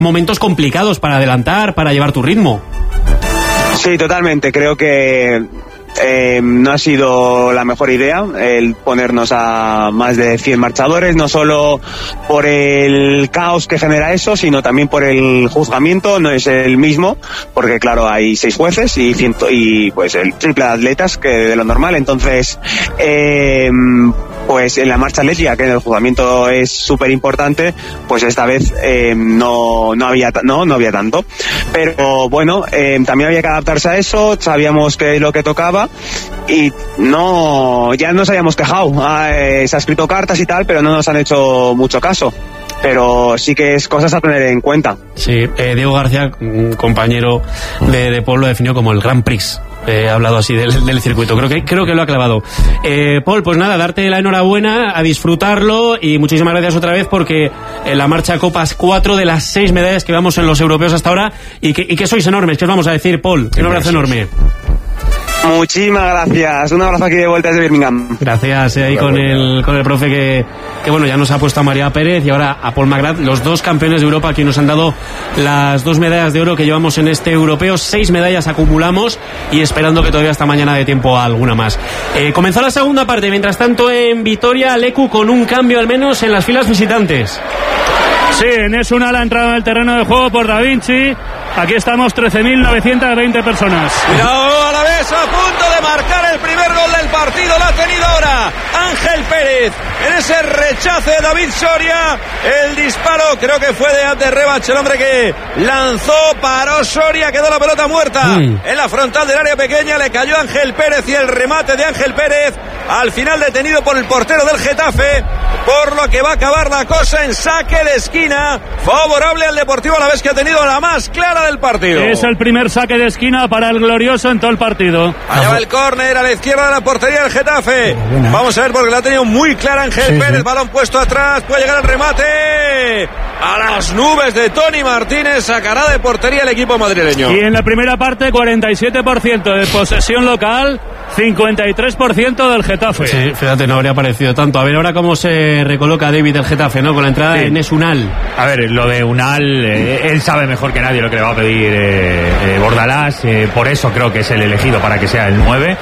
momentos complicados para adelantar, para llevar tu ritmo. Sí, totalmente. Creo que no ha sido la mejor idea el ponernos a más de 100 marchadores, no solo por el caos que genera eso, sino también por el juzgamiento. No es el mismo, porque claro, hay 6 jueces y pues el triple de atletas que de lo normal. Entonces, pues en la marcha atlética, que en el juzgamiento es súper importante, pues esta vez no había tanto. Pero bueno, también había que adaptarse a eso. Sabíamos que es lo que tocaba y ya nos habíamos quejado. Se ha escrito cartas y tal, pero no nos han hecho mucho caso. Pero sí que es cosas a tener en cuenta. Sí, Diego García, un compañero de Paul, lo definió como el Grand Prix. Ha hablado así del circuito. Creo que lo ha clavado. Paul, pues nada, darte la enhorabuena, a disfrutarlo y muchísimas gracias otra vez, porque en la marcha Copas 4 de las 6 medallas que vamos en los europeos hasta ahora y que sois enormes. ¿Qué os vamos a decir, Paul? Un abrazo enorme. Muchísimas gracias. Un abrazo aquí de vuelta desde Birmingham. Gracias, ahí con el profe que bueno, ya nos ha puesto a María Pérez y ahora a Paul McGrath, los 2 campeones de Europa que nos han dado las 2 medallas de oro que llevamos en este europeo. 6 medallas acumulamos y esperando que todavía hasta mañana dé tiempo a alguna más. Comenzó la segunda parte, mientras tanto en Vitoria, Leku con un cambio al menos en las filas visitantes. Sí, es una la entrada en el terreno de juego por Da Vinci. Aquí estamos 13.920 personas. Cuidado, a la vez a punto de marcar el primer gol del partido. Lo ha tenido ahora Ángel Pérez en ese rechace de David Soria. El disparo creo que fue de Abder Rebach, el hombre que lanzó, paró Soria, quedó la pelota muerta en la frontal del área pequeña. Le cayó Ángel Pérez y el remate de Ángel Pérez al final detenido por el portero del Getafe, por lo que va a acabar la cosa en saque de esquina favorable al Deportivo Alavés, que ha tenido la más clara del partido. Es el primer saque de esquina para el glorioso en todo el partido. Allá va el córner a la izquierda de la portería del Getafe. Vamos a ver, porque la ha tenido muy clara Ángel Pérez. Balón puesto atrás, puede llegar el remate a las nubes de Tony Martínez. Sacará de portería el equipo madrileño. Y en la primera parte 47% de posesión local, 53% del Getafe. Sí, fíjate, no habría parecido tanto. A ver ahora cómo se recoloca David del Getafe, ¿no? Con la entrada de Enes Unal. A ver, lo de Unal, él sabe mejor que nadie lo que le va a pedir Bordalás. Por eso creo que es el elegido para que sea el 9.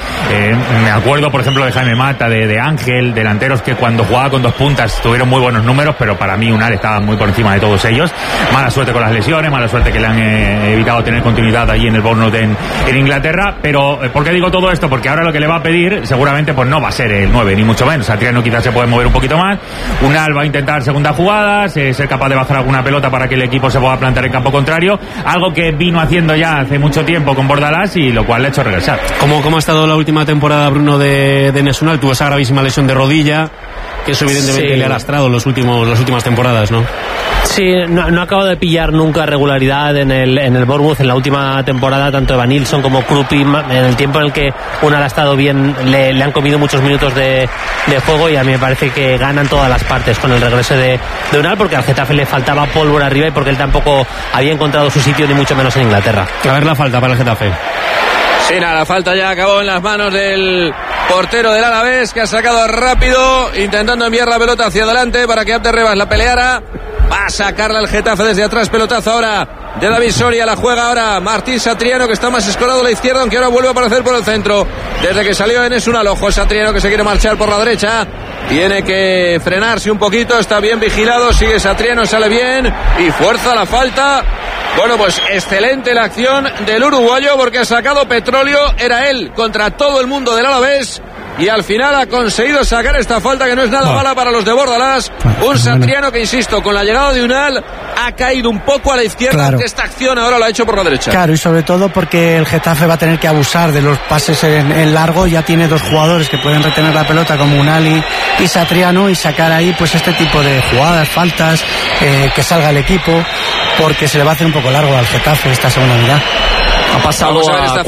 Me acuerdo, por ejemplo, de Jaime Mata, de Ángel, delanteros que cuando jugaba con 2 puntas tuvieron muy buenos números, pero para mí Unal estaba muy por encima de todos ellos. Mala suerte con las lesiones, mala suerte que le han evitado tener continuidad allí en el Bournemouth en Inglaterra. Pero ¿por qué digo todo esto? Porque ahora lo que le va a pedir seguramente pues no va a ser el 9, ni mucho menos. Satriano quizás se puede mover un poquito más. Unal va a intentar segundas jugadas, ser capaz de bajar alguna pelota para que el equipo se pueda plantar en campo contrario, algo que vino haciendo ya hace mucho tiempo con Bordalás y lo cual le ha hecho regresar. ¿Cómo ha estado la última temporada, Bruno, de Enes Unal? Tuvo esa gravísima lesión de rodilla, que eso evidentemente le ha lastrado las últimas temporadas, ¿no? Sí, no acabo de pillar nunca regularidad en el Bournemouth en la última temporada, tanto Evan Nilsson como Krupi. En el tiempo en el que Unal ha estado bien, le han comido muchos minutos de juego, y a mí me parece que ganan todas las partes con el regreso de Unal, porque al Getafe le faltaba pólvora arriba y porque él tampoco había encontrado su sitio, ni mucho menos en Inglaterra. A ver la falta para el Getafe. Sí, nada, la falta ya acabó en las manos del portero del Alavés, que ha sacado rápido, intentando enviar la pelota hacia adelante para que Abder Rebach la peleara. Va a sacarla el Getafe desde atrás, pelotazo ahora de David Soria, la juega ahora Martín Satriano, que está más escorado a la izquierda, aunque ahora vuelve a aparecer por el centro. Desde que salió Enes Unal, ojo, Satriano que se quiere marchar por la derecha, tiene que frenarse un poquito, está bien vigilado, sigue Satriano, sale bien y fuerza la falta. Bueno, pues excelente la acción del uruguayo, porque ha sacado petróleo, era él contra todo el mundo del Alavés, y al final ha conseguido sacar esta falta, que no es nada mala para los de Bordalás. Un Satriano que, insisto, con la llegada de Unal ha caído un poco a la izquierda. Claro. Esta acción ahora la ha hecho por la derecha. Claro, y sobre todo porque el Getafe va a tener que abusar de los pases en largo. Ya tiene 2 jugadores que pueden retener la pelota, como Unal y Satriano, y sacar ahí pues este tipo de jugadas, faltas, que salga el equipo, porque se le va a hacer un poco largo al Getafe esta segunda mitad. Ha pasado a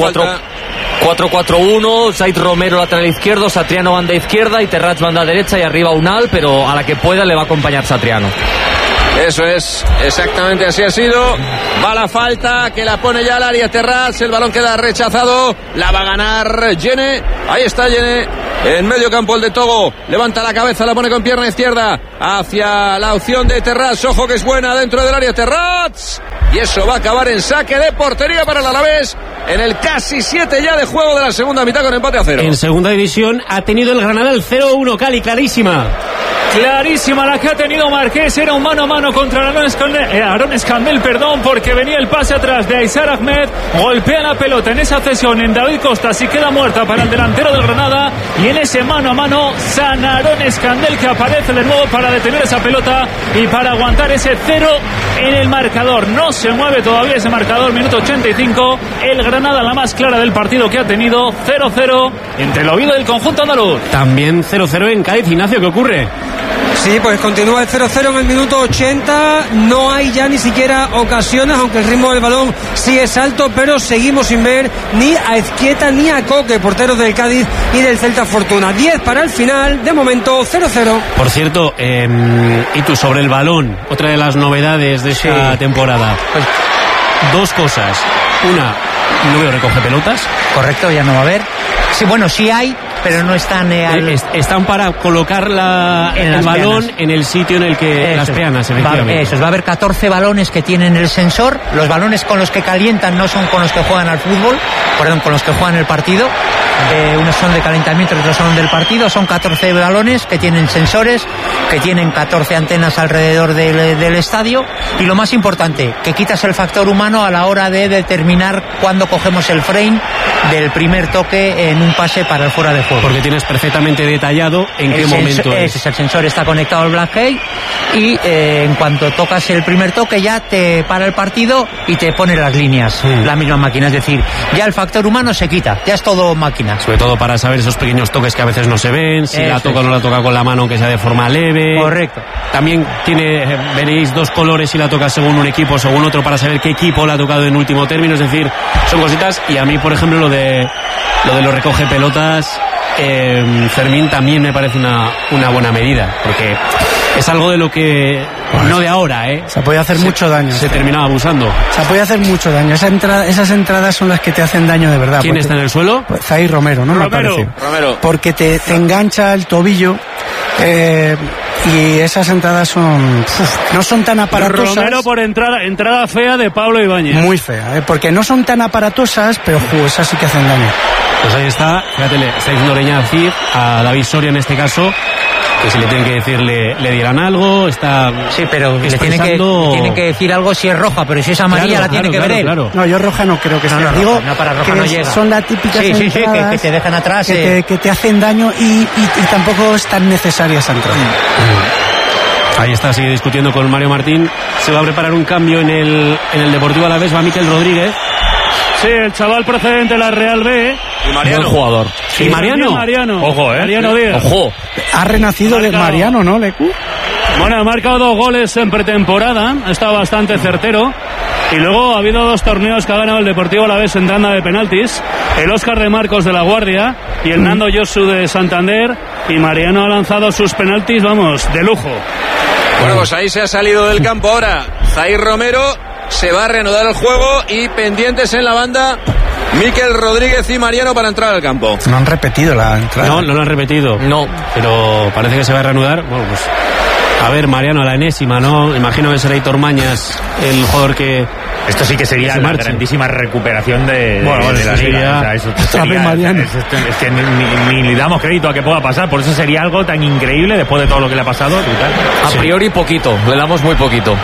4-4-1, Said Romero lateral izquierdo, Satriano banda izquierda y Terrats banda derecha, y arriba Unal, pero a la que pueda le va a acompañar Satriano. Eso es, exactamente así ha sido. Va la falta que la pone ya al área Terraz. El balón queda rechazado. La va a ganar Yene. Ahí está Yene. En medio campo el de Togo. Levanta la cabeza, la pone con pierna izquierda hacia la opción de Terraz. Ojo que es buena dentro del área Terraz. Y eso va a acabar en saque de portería para el Alavés. En el casi 7 ya de juego de la segunda mitad con empate a 0. En segunda división ha tenido el Granada el 0-1, Cali, clarísima. Clarísima la que ha tenido Marqués. Era un mano a mano contra Aarón Escandel, porque venía el pase atrás de Aizar Ahmed. Golpea la pelota en esa cesión en David Costa, si queda muerta para el delantero del Granada. Y en ese mano a mano, San Aarón Escandel, que aparece de nuevo para detener esa pelota y para aguantar ese 0 en el marcador. No se mueve todavía ese marcador, minuto 85. El Granada, la más clara del partido que ha tenido, 0-0 entre el Oviedo del conjunto andaluz. También 0-0 en Cádiz. Ignacio, ¿qué ocurre? Sí, pues continúa el 0-0 en el minuto 80. No hay ya ni siquiera ocasiones, aunque el ritmo del balón sí es alto, pero seguimos sin ver ni a Ezquieta ni a Coque, porteros del Cádiz y del Celta Fortuna. 10 para el final, de momento 0-0. Por cierto, y tú sobre el balón, otra de las novedades de esta temporada. Pues, dos cosas. Una, no veo recoge pelotas. Correcto, ya no va a haber. Sí, bueno, sí hay, pero no están... Están para colocar el balón en el sitio en el que las peanas, efectivamente. Va a haber 14 balones que tienen el sensor. Los balones con los que calientan no son con los que juegan al fútbol, perdón, con los que juegan el partido. Unos son de calentamiento, otros son del partido. Son 14 balones que tienen sensores, que tienen 14 antenas alrededor del estadio. Y lo más importante, que quitas el factor humano a la hora de determinar cuándo cogemos el frame del primer toque en un pase para el fuera de juego. Porque tienes perfectamente detallado en qué momento es. El sensor está conectado al Blackgate y en cuanto tocas el primer toque ya te para el partido y te pone las líneas, la misma máquina. Es decir, ya el factor humano se quita, ya es todo máquina. Sobre todo para saber esos pequeños toques que a veces no se ven, si la toca o no la toca con la mano, que sea de forma leve. Correcto. También veréis dos colores si la toca según un equipo o según otro, para saber qué equipo la ha tocado en último término. Es decir, son cositas. Y a mí, por ejemplo, lo de los recoge pelotas, Fermín, también me parece una buena medida, porque es algo de lo que no de ahora, se puede hacer mucho daño. Se terminaba abusando. Se puede hacer mucho daño. Esas entradas son las que te hacen daño de verdad. ¿Quién está en el suelo? Pues Zaire Romero, ¿no? Me parece. Romero. Porque te engancha el tobillo. Y esas entradas no son tan aparatosas. Romero por entrada fea de Pablo Ibáñez. Muy fea, porque no son tan aparatosas, pero esas sí que hacen daño. Pues ahí está, fíjate, le está diciendo Oreña Cid a David Soria en este caso, que si le tienen que decir le dirán algo. Está sí, pero le tienen que decir algo si es roja, pero si es amarilla la tiene que ver él. Claro. No, yo roja no creo que sea. No, para roja no llega. Son las típicas entradas que te dejan atrás, que te hacen daño y tampoco es tan necesaria esa entrada. Ahí está, sigue discutiendo con Mario Martín. Se va a preparar un cambio en el Deportivo Alavés. Va Miquel Rodríguez. Sí, el chaval procedente de la Real B. Y Mariano. Buen jugador. Sí, ¿Y Mariano? Ojo, Mariano Díaz. Ojo. Ha renacido de Mariano, ¿no, Lecu? Bueno, ha marcado 2 goles en pretemporada. Ha estado bastante certero. Y luego ha habido 2 torneos que ha ganado el Deportivo Alavés en tanda de penaltis. El Óscar de Marcos de La Guardia y el Nando Josu de Santander. Y Mariano ha lanzado sus penaltis, vamos, de lujo. Bueno, pues ahí se ha salido del campo ahora Zaire Romero. Se va a reanudar el juego y pendientes en la banda Miquel Rodríguez y Mariano para entrar al campo. No han repetido la entrada. No lo han repetido. No, pero parece que se va a reanudar. Bueno, pues a ver, Mariano, a la enésima, ¿no? Imagino que será Hitor Mañas el jugador que... Esto sí que sería la grandísima recuperación de la liga. O sea, eso sería, es que ni le damos crédito a que pueda pasar. Por eso sería algo tan increíble después de todo lo que le ha pasado. A priori poquito, le damos muy poquito.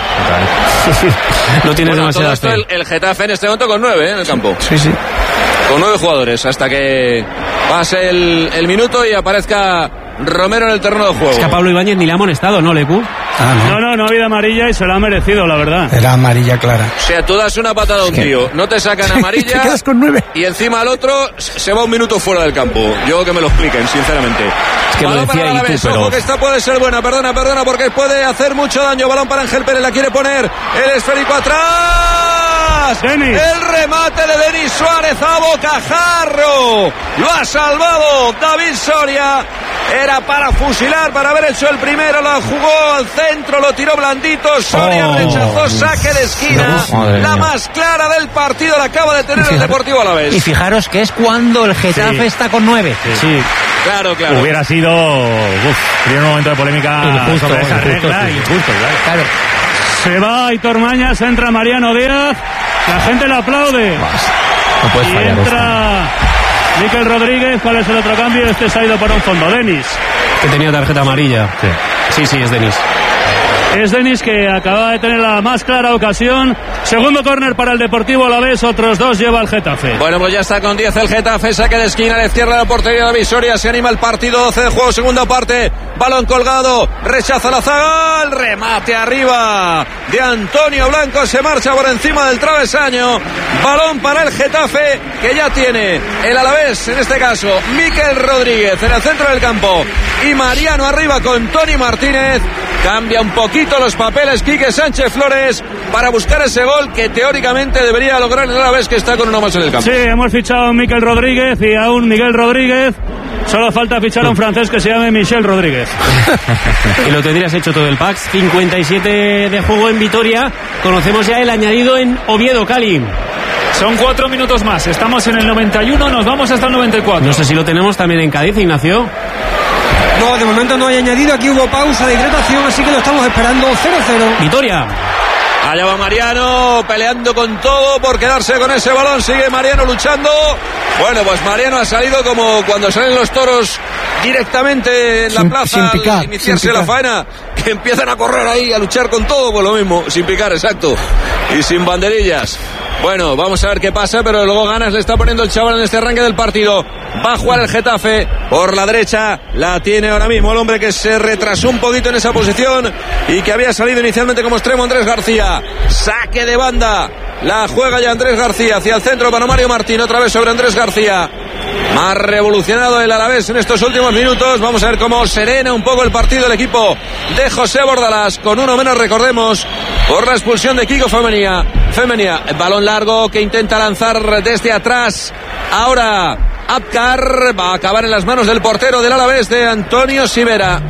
No tienes demasiada fe. El Getafe en este momento con 9 en el campo. Sí. Con 9 jugadores hasta que pase el minuto y aparezca Romero en el terreno de juego. Es que a Pablo Ibáñez ni le ha amonestado, ¿no, Lecu? No ha habido amarilla y se la ha merecido, la verdad. Era amarilla clara. O sea, tú das una patada a un tío, no te sacan amarilla. Te quedas con 9. Y encima al otro se va un minuto fuera del campo. Yo que me lo expliquen, sinceramente. Es que balón lo decía para Alavés, pero... Ojo que esta puede ser buena, perdona, porque puede hacer mucho daño. Balón para Ángel Pérez, la quiere poner el esférico atrás. Bordalás. Denis. El remate de Denis Suárez a bocajarro. Lo ha salvado David Soria. Era para fusilar, para haber hecho el primero. Lo jugó al centro, lo tiró blandito. Soria rechazó, saque de esquina. La más clara del partido la acaba de tener el Deportivo Alavés. Y fijaros que es cuando el Getafe está con 9. Sí. Claro. Hubiera sido un momento de polémica sobre esa regla. Injusto, claro. Se va Aitor Mañas, entra Mariano Díaz. La gente le aplaude. No puedes fallar. Y entra Mikel Rodríguez. ¿Cuál es el otro cambio? Este se ha ido para un fondo. Denis. Que tenía tarjeta amarilla. Sí, es Denis. Es Denis, que acaba de tener la más clara ocasión. Segundo córner para el Deportivo Alavés, otros 2 lleva el Getafe. Bueno, pues ya está con 10 el Getafe, saque de esquina a la izquierda de la portería de David Soria. Se anima el partido, 12 de juego, segunda parte. Balón colgado, rechaza la zaga, el remate arriba de Antonio Blanco, se marcha por encima del travesaño. Balón para el Getafe, que ya tiene el Alavés, en este caso Mikel Rodríguez en el centro del campo y Mariano arriba con Toni Martínez. Cambia un poquito los papeles Quique Sánchez Flores para buscar ese gol que teóricamente debería lograr el Alavés, que está con uno más en el campo. Sí, hemos fichado a Mikel Rodríguez y a un Miguel Rodríguez. Solo falta fichar a un francés que se llame Michel Rodríguez. Y lo tendrías hecho todo el pack. 57 de juego en Vitoria. Conocemos ya el añadido en Oviedo, Cali. Son 4 minutos más. Estamos en el 91, nos vamos hasta el 94. No sé si lo tenemos también en Cádiz, Ignacio. No, de momento no hay añadido. Aquí hubo pausa de hidratación, así que lo estamos esperando. 0-0. Vitoria. Allá va Mariano, peleando con todo por quedarse con ese balón. Sigue Mariano luchando. Bueno, pues Mariano ha salido como cuando salen los toros directamente en la plaza al iniciarse la faena, que empiezan a correr ahí, a luchar con todo. Pues lo mismo, sin picar, exacto. Y sin banderillas. Bueno, vamos a ver qué pasa, pero luego ganas le está poniendo el chaval en este arranque del partido. Va a jugar el Getafe por la derecha, la tiene ahora mismo el hombre que se retrasó un poquito en esa posición y que había salido inicialmente como extremo, Andrés García. Saque de banda, la juega ya Andrés García hacia el centro para Mario Martín, otra vez sobre Andrés García. Más revolucionado el Alavés en estos últimos minutos. Vamos a ver cómo serena un poco el partido el equipo de José Bordalás, con uno menos, recordemos, por la expulsión de Kiko Femenía. Balón largo que intenta lanzar desde atrás. Ahora Abkar va a acabar en las manos del portero del Alavés, de Antonio Sivera.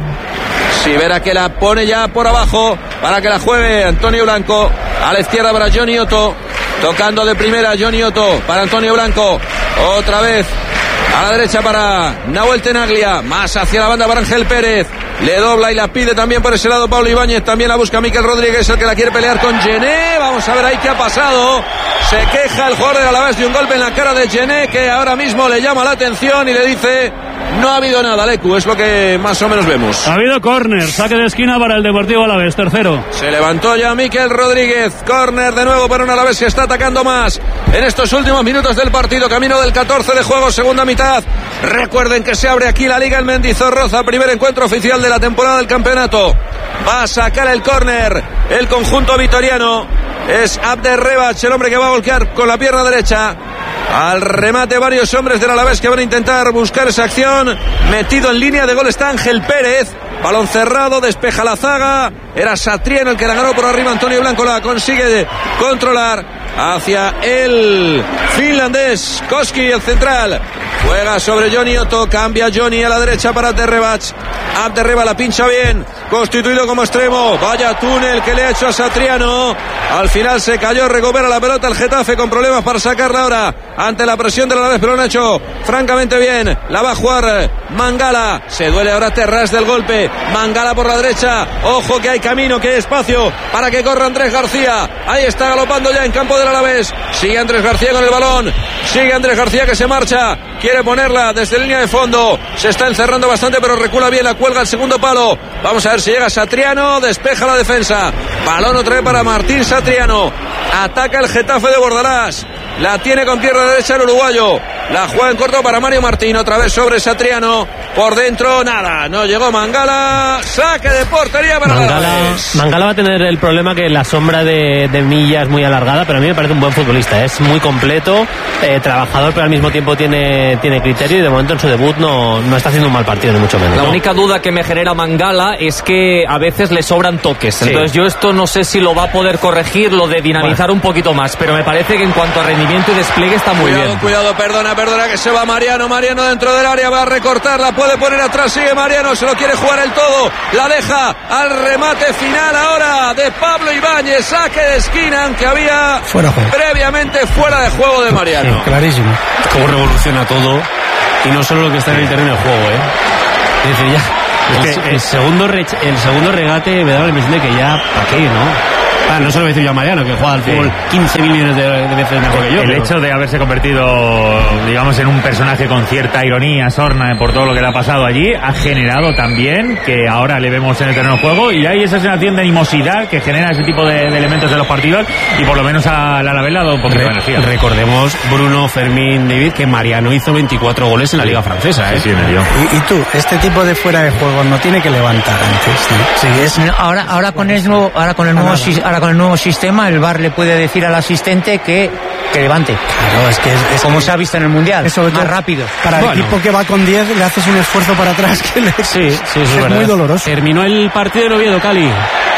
Sivera que la pone ya por abajo para que la juegue Antonio Blanco. A la izquierda para Johnny Otto. Tocando de primera Johnny Otto para Antonio Blanco. Otra vez a la derecha para Nahuel Tenaglia. Más hacia la banda para Ángel Pérez. Le dobla y la pide también por ese lado Pablo Ibáñez. También la busca Mikel Rodríguez, el que la quiere pelear con Gené. Vamos a ver ahí qué ha pasado. Se queja el jugador de Alavés de un golpe en la cara de Gené, que ahora mismo le llama la atención y le dice: no ha habido nada, Lecu. Es lo que más o menos vemos. Ha habido córner, saque de esquina para el Deportivo Alavés, tercero. Se levantó ya Mikel Rodríguez. Córner de nuevo para un Alavés que está atacando más en estos últimos minutos del partido. Camino del 14 de juego, segunda mitad. Recuerden que se abre aquí la Liga en Mendizorroza, primer encuentro oficial de la temporada del campeonato. Va a sacar el córner el conjunto vitoriano. Es Abderrebach el hombre que va a volcar con la pierna derecha. Al remate varios hombres del Alavés que van a intentar buscar esa acción. Metido en línea de gol está Ángel Pérez. Balón cerrado, despeja la zaga. Era Satriano el que la ganó por arriba. Antonio Blanco la consigue controlar hacia el finlandés Koski, el central. Juega sobre Johnny Otto, cambia Johnny a la derecha para Abderrebach. Abderrebach la pincha bien, constituido como extremo. Vaya túnel que le ha hecho a Satriano. Al final se cayó, recupera la pelota el Getafe con problemas para sacarla ahora ante la presión de la Alavés, pero lo han hecho francamente bien. La va a jugar Mangala. Se duele ahora Terrás del golpe. Mangala por la derecha. Ojo que hay camino, que hay espacio para que corra Andrés García. Ahí está galopando ya en campo del Alavés. Sigue Andrés García con el balón. Sigue Andrés García que se marcha. Quiere ponerla desde línea de fondo. Se está encerrando bastante, pero recula bien, la cuelga al segundo palo. Vamos a ver si llega Satriano. Despeja la defensa. Balón otra vez para Martín Satriano. Ataca el Getafe de Bordalás. La tiene con pierna derecha el uruguayo. La juega en corto para Mario Martín. Otra vez sobre Satriano. Por dentro, nada. No llegó Mangala. Saque de portería para Mangala va a tener el problema que la sombra de Milla es muy alargada, pero a mí me parece un buen futbolista. Es muy completo, trabajador, pero al mismo tiempo tiene criterio y de momento en su debut no está haciendo un mal partido, ni mucho menos. La única duda que me genera Mangala es que a veces le sobran toques. Sí. Entonces yo esto no sé si lo va a poder corregir, lo de dinamizar un poquito más, pero me parece que en cuanto a rendimiento y despliegue está muy bien. Cuidado, perdona que se va Mariano dentro del área, va a recortarla, puede poner atrás, sigue Mariano, se lo quiere jugar el todo, la deja al remate final ahora de Pablo Ibáñez, saque de esquina, aunque había previamente fuera de juego de Mariano. Sí, clarísimo. Cómo revoluciona todo, y no solo lo que está en el terreno de juego, es decir, ya el segundo regate me daba la impresión de que ya, ¿para qué, no? No solo decir yo a Mariano, que juega al fútbol 15 millones de veces mejor que yo. El hecho de haberse convertido, digamos, en un personaje con cierta ironía, sorna, por todo lo que le ha pasado allí, ha generado también que ahora le vemos en el terreno de juego y hay esa sensación de animosidad que genera ese tipo de elementos en los partidos y por lo menos a la Alavés le ha dado un poquito de energía. Recordemos, Bruno, Fermín, David, que Mariano hizo 24 goles en la Liga Francesa. Sí, medio. Y tú, este tipo de fuera de juego no tiene que levantar antes, ¿sí? Ahora con el nuevo sistema, el VAR le puede decir al asistente que levante. Claro, es que es como se ha visto en el Mundial, más rápido. Para el equipo que va con 10 le haces un esfuerzo para atrás que es muy doloroso. Terminó el partido en Oviedo, Cali.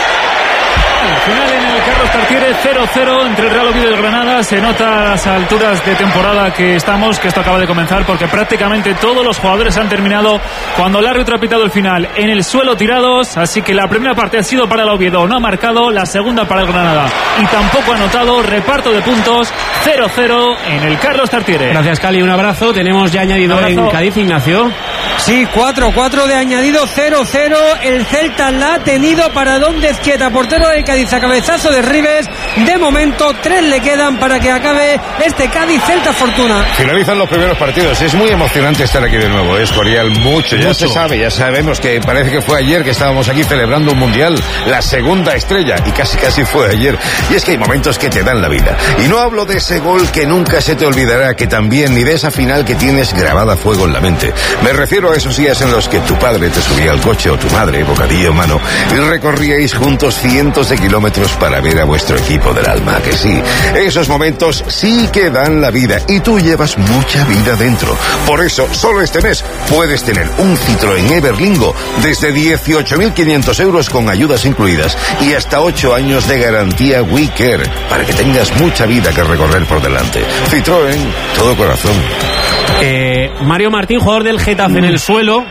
Al final en el Carlos Tartiere 0-0 entre el Real Oviedo y el Granada. Se nota a las alturas de temporada que estamos, que esto acaba de comenzar, porque prácticamente todos los jugadores han terminado cuando el árbitro ha pitado el final en el suelo tirados, así que la primera parte ha sido para el Oviedo, no ha marcado, la segunda para el Granada y tampoco ha anotado. Reparto de puntos 0-0 en el Carlos Tartiere. Gracias, Cali, un abrazo. Tenemos ya añadido en Cádiz, Ignacio. Sí, 4 de añadido, 0-0. El Celta la ha tenido para Don Dezquieta, portero del Cádiz, a cabezazo de Ribes. De momento 3 le quedan para que acabe este Cádiz Celta Fortuna. Finalizan los primeros partidos. Es muy emocionante estar aquí de nuevo. Es Escorial, mucho. Ya se sabe, ya sabemos que parece que fue ayer que estábamos aquí celebrando un mundial, la segunda estrella, y casi fue ayer. Y es que hay momentos que te dan la vida. Y no hablo de ese gol que nunca se te olvidará, que también, ni de esa final que tienes grabada a fuego en la mente. Me refiero a esos días en los que tu padre te subía al coche o tu madre, bocadillo en mano, y recorríais juntos cientos de kilómetros para ver a vuestro equipo del alma, que sí. Esos momentos sí que dan la vida y tú llevas mucha vida dentro. Por eso, solo este mes puedes tener un Citroën Everlingo desde 18.500 euros con ayudas incluidas y hasta 8 años de garantía WeCare para que tengas mucha vida que recorrer por delante. Citroën, todo corazón. Mario Martín, jugador del Getafe en el suelo.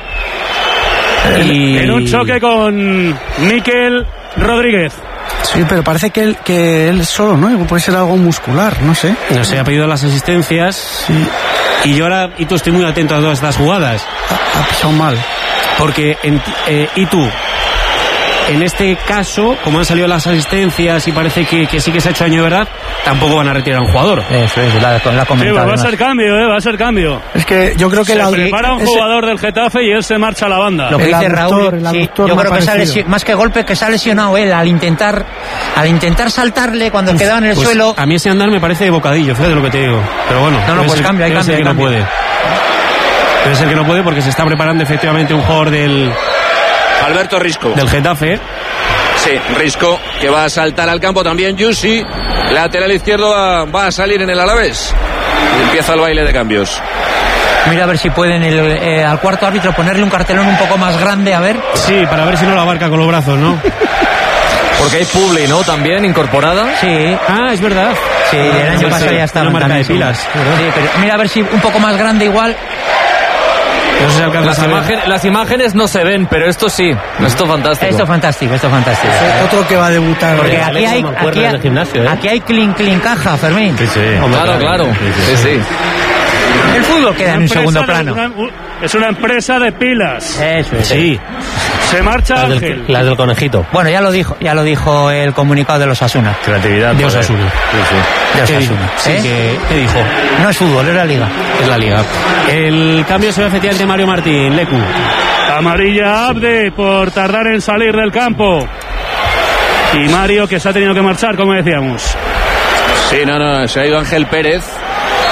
En un choque con Mikel Rodríguez. Sí, pero parece que él solo, ¿no? Puede ser algo muscular, no sé. No sé, ha pedido las asistencias. Sí. Y yo ahora, y tú, estoy muy atento a todas estas jugadas. Ha pisado mal. Porque, y tú, en este caso, como han salido las asistencias y parece que sí que se ha hecho daño de verdad, tampoco van a retirar a un jugador. Eso es, la comentado. Sí, va a ser cambio, va a ser cambio. Es que yo creo que se prepara un jugador del Getafe y él se marcha a la banda. Lo que dice Raúl, sí, yo creo que más que golpe, que se ha lesionado él al intentar saltarle cuando quedaba en el suelo. A mí ese andar me parece de bocadillo, fíjate lo que te digo. Pero bueno, pues cambia, hay cambio. No puede. Debe ser que no puede porque se está preparando efectivamente un jugador del Alberto Risco, del Getafe. Sí, Risco, que va a saltar al campo también. Yusi, lateral izquierdo, va a salir en el Alavés. Empieza el baile de cambios. Mira a ver si pueden al cuarto árbitro ponerle un cartelón un poco más grande, a ver. Sí, para ver si no lo abarca con los brazos, ¿no? Porque hay Publi, ¿no? También incorporada. Sí. Ah, es verdad. Sí, el año pasado ya estaba. Una marca de pilas. Sí, pero mira a ver si un poco más grande igual. No sé si alcanza a ver. Las imágenes no se ven, pero esto sí. Esto es fantástico. Esto es fantástico. Otro que va a debutar. Porque aquí hay clean caja, Fermín. Sí, sí. Claro. Sí. El fútbol queda en un segundo plano. Es una empresa de pilas. Eso es. Sí. Se marcha Ángel. Las del conejito. Bueno, ya lo dijo el comunicado de los Osasuna. Creatividad. De Osasuna. De Osasuna. Sí, ¿qué dijo? No es fútbol, es la liga. Es la liga. El cambio se ve efectivamente Mario Martín, Lecu. Amarilla Abde por tardar en salir del campo. Y Mario, que se ha tenido que marchar, como decíamos. Sí, no, se ha ido Ángel Pérez.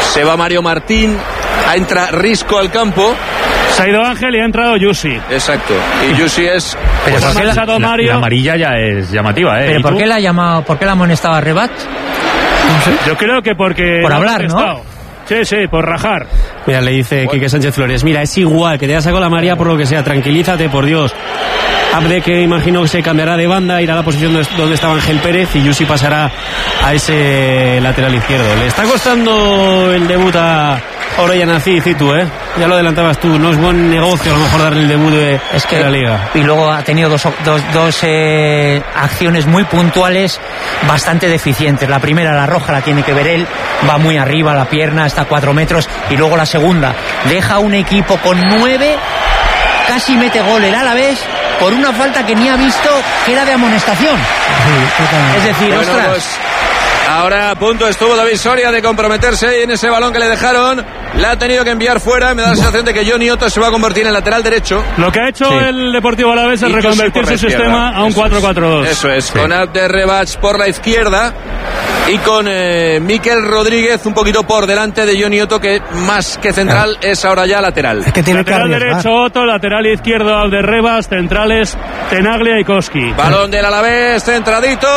Se va Mario Martín, entra Risco al campo. Se ha ido Ángel y ha entrado Yusi. Exacto. Y Yusi es... Pero ha marchado Mario. La amarilla ya es llamativa, ¿eh? ¿Pero por qué la ha llamado, por qué la ha amonestado a Rebat? No sé. Yo creo que porque... Por hablar, ¿no? Sí, por rajar. Mira, le dice Quique Sánchez Flores, mira, es igual, que te ha sacado la María por lo que sea, tranquilízate, por Dios. Abde, que imagino que se cambiará de banda, irá a la posición donde estaba Ángel Pérez y Yusi pasará a ese lateral izquierdo. Le está costando el debut a Orellana Citu, ¿eh? Ya lo adelantabas tú, no es buen negocio a lo mejor darle el debut de la Liga. Y luego ha tenido dos acciones muy puntuales bastante deficientes. La primera, la roja, la tiene que ver él, va muy arriba, la pierna está a 4 metros, y luego la segunda, deja un equipo con 9, casi mete gol el Alavés por una falta que ni ha visto que era de amonestación. Es decir, bueno, ostras. Pues ahora a punto estuvo David Soria de comprometerse en ese balón que le dejaron. La ha tenido que enviar fuera. Me da la sensación de que Johnny Otto se va a convertir en lateral derecho. Lo que ha hecho el Deportivo Alavés es reconvertir su sistema a un 4-4-2. Eso es, con Abder Rebach por la izquierda y con Mikel Rodríguez un poquito por delante de Johnny Otto, que más que central es ahora ya lateral. Es que tiene lateral derecho Otto, lateral izquierdo Abder Rebach, centrales Tenaglia y Koski. Balón del Alavés, centradito.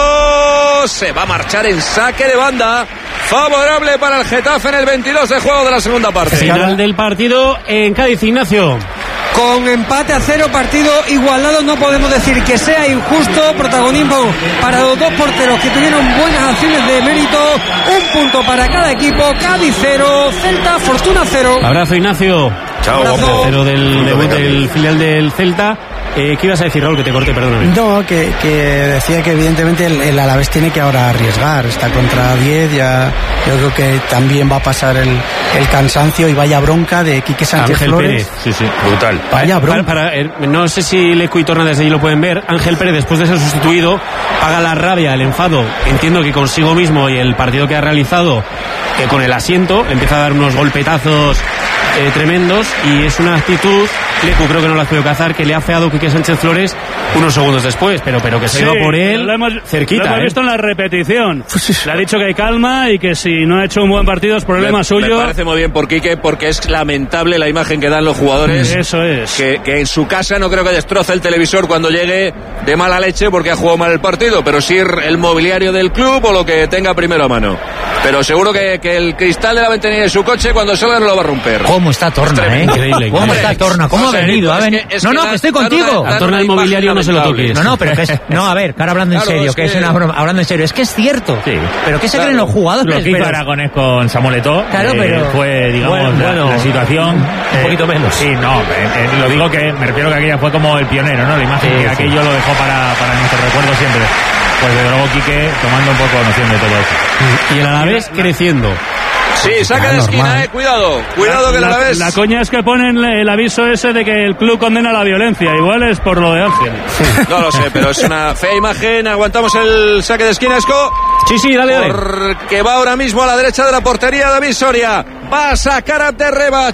Se va a marchar en saque de banda. Favorable para el Getafe en el 22 de juego de la segunda parte. Final del partido en Cádiz, Ignacio. Con empate a 0, partido igualado, no podemos decir que sea injusto. Protagonismo para los dos porteros que tuvieron buenas acciones de mérito. Un punto para cada equipo. Cádiz 0, Celta Fortuna 0. Abrazo, Ignacio. Chao, guapo. Pero del debut del filial del Celta. ¿Qué ibas a decir, Raúl? Que te corte, perdóname. No, que decía que evidentemente el Alavés tiene que ahora arriesgar. Está contra 10, ya yo creo que también va a pasar el cansancio y vaya bronca de Quique Sánchez Ángel Flores. Pérez. Sí, brutal. Vaya bronca. No sé si Leco y Torna desde allí lo pueden ver. Ángel Pérez, después de ser sustituido, paga la rabia, el enfado. Entiendo que consigo mismo y el partido que ha realizado con el asiento, le empieza a dar unos golpetazos tremendos, y es una actitud, Leco creo que no la has podido cazar, que le ha feado Quique Sánchez Flores unos segundos después, pero que se iba por él cerquita. Lo hemos visto en la repetición. Le ha dicho que hay calma y que si no ha hecho un buen partido es problema suyo. Me parece muy bien por Quique, porque es lamentable la imagen que dan los jugadores. Eso es. Que en su casa no creo que destroce el televisor cuando llegue de mala leche porque ha jugado mal el partido, pero sí el mobiliario del club o lo que tenga primero a mano. Pero seguro que el cristal de la ventanilla de su coche cuando salga no lo va a romper. ¿Cómo está Torna, Increíble. ¿Cómo está Torna? ¿Cómo ha venido? No, que estoy contigo. A Torna del mobiliario no se lo toques. No, pero que es... No, a ver, que ahora hablando en serio, que es una broma. Hablando en serio, es que es cierto. Sí. Pero ¿qué se creen los jugadores? Lo que hizo Aragonés con Samuel Eto'o, claro, pero fue, digamos, la situación... un poquito menos. Sí, no, lo digo que me refiero que aquella fue como el pionero, ¿no? La imagen que aquello lo dejó para nuestro recuerdo siempre. Pues de luego Quique tomando un poco noción de todo eso. Y el Alavés creciendo. Sí, saca de esquina, cuidado que el Alavés... La coña es que ponen el aviso ese de que el club condena la violencia, igual es por lo de Ángel. No lo sé, pero es una fea imagen. Aguantamos el saque de esquina, Esco. Sí, dale. Porque va ahora mismo a la derecha de la portería David Soria. Va a sacar a Rebach.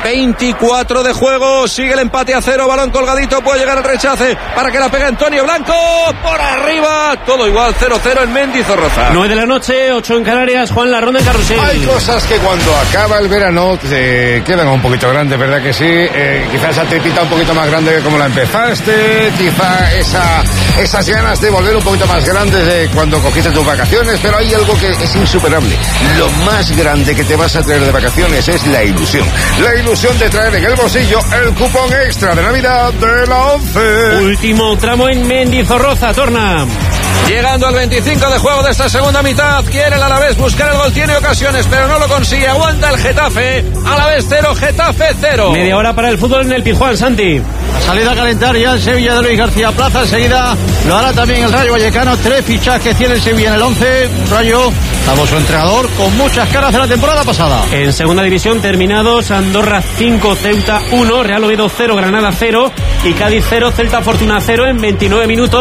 24 de juego, sigue el empate a 0, balón colgadito, puede llegar el rechace para que la pegue Antonio Blanco, por arriba, todo igual, 0-0 en Mendizorroza. 9 de la noche, 8 en Canarias, Juan, la ronda en Carrusel. Hay cosas que cuando acaba el verano te quedan un poquito grandes, ¿verdad que sí? Quizás esa tripita un poquito más grande que como la empezaste, quizá esas ganas de volver un poquito más grandes de cuando cogiste tus vacaciones, pero hay algo que es insuperable. Lo más grande que te vas a traer de vacaciones es la ilusión. La ilusión de traer en el bolsillo el cupón extra de Navidad de la 11. Último tramo en Mendizorroza, Torna. Llegando al 25 de juego de esta segunda mitad, quiere el Alavés buscar el gol, tiene ocasiones, pero no lo consigue, aguanta el Getafe, Alavés 0, Getafe 0. Media hora para el fútbol en el Pizjuán, Santi. Salida a calentar ya el Sevilla de Luis García Plaza, enseguida lo hará también el Rayo Vallecano, 3 fichajes tiene el Sevilla en el 11, Rayo, famoso entrenador con muchas caras de la temporada pasada. En segunda división terminados, Andorra 5, Ceuta 1, Real Oviedo 0, Granada 0 y Cádiz 0, Celta Fortuna 0 en 29 minutos.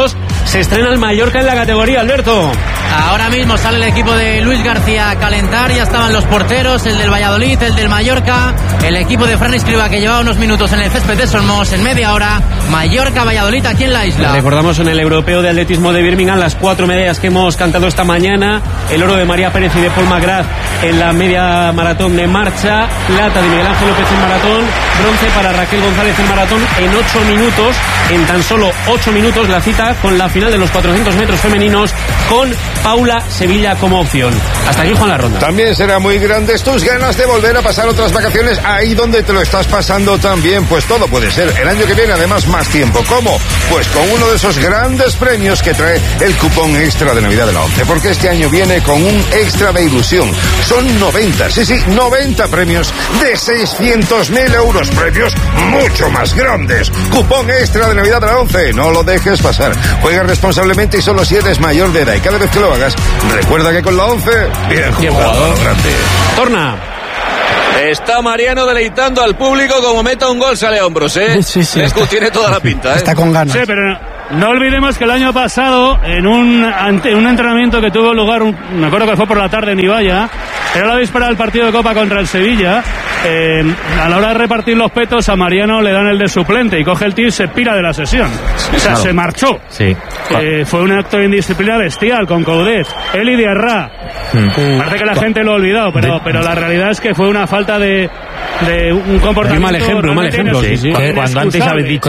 se estrena el Mallorca en la categoría, Alberto. Ahora mismo sale el equipo de Luis García a calentar, ya estaban los porteros, el del Valladolid, el del Mallorca, el equipo de Fran Escribá que llevaba unos minutos en el césped de Somos, en media hora, Mallorca-Valladolid aquí en la isla. Recordamos en el Europeo de Atletismo de Birmingham las 4 medallas que hemos cantado esta mañana: el oro de María Pérez y de Paul McGrath en la media maratón de marcha, plata de Miguel Ángel López en maratón, bronce para Raquel González en maratón en 8 minutos, en tan solo 8 minutos la cita con la final de los 400 metros femeninos con Paula Sevilla como opción. Hasta aquí Juan la ronda. También será muy grandes tus ganas de volver a pasar otras vacaciones ahí donde te lo estás pasando también. Pues todo puede ser. El año que viene además más tiempo. ¿Cómo? Pues con uno de esos grandes premios que trae el cupón extra de Navidad de la ONCE. Porque este año viene con un extra de ilusión. Son 90, 90 premios de 600.000 euros. Premios mucho más grandes. Cupón extra de Navidad de la ONCE. No lo dejes pasar. Juega responsablemente y solo si eres mayor de edad. Y cada vez que lo hagas, recuerda que con la ONCE, bien jugado, grande. Torna. Está Mariano deleitando al público, como meta un gol sale a hombros, ¿eh? Sí, tiene toda la pinta, ¿eh? Está con ganas. Sí, pero no olvidemos que el año pasado, en un entrenamiento que tuvo lugar, me acuerdo que fue por la tarde en Ibaya, era la víspera del partido de Copa contra el Sevilla. A la hora de repartir los petos, a Mariano le dan el de suplente y coge el tío y se pira de la sesión. O sea, se marchó. Sí. Fue un acto de indisciplina bestial con Coudet, él y Diarra. Parece que la gente lo ha olvidado, pero la realidad es que fue una falta de un comportamiento. Mal ejemplo. Sí. Cuando antes habéis dicho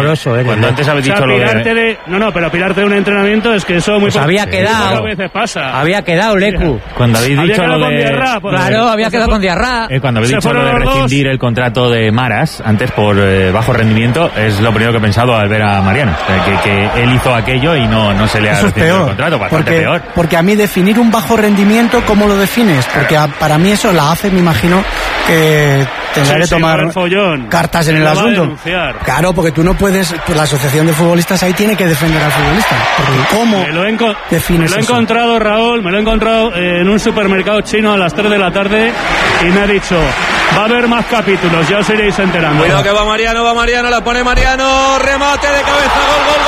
lo de... No, pero pirarte de un entrenamiento es que eso muy pues había quedado. Veces pasa. Había quedado, Lecu. Cuando habéis dicho lo de... Claro, había quedado con Diarra. Cuando habéis dicho lo de rescindir el contrato de Maras, antes por bajo rendimiento, es lo primero que he pensado al ver a Mariano. Que él hizo aquello y no se le ha rescindido el contrato, bastante peor. Porque a mí definir un bajo rendimiento, ¿cómo lo defines? Porque para mí eso la hace, me imagino, que tendrá que tomar cartas en el asunto. Claro, porque tú no puedes, la asociación de futbolistas ahí tiene que defender al futbolista. Porque ¿cómo defines eso? Me lo he encontrado, Raúl, en un supermercado chino a las 3 de la tarde y me ha dicho: va a haber más capítulos, ya os iréis enterando. Cuidado que va Mariano, la pone Mariano, remate de cabeza,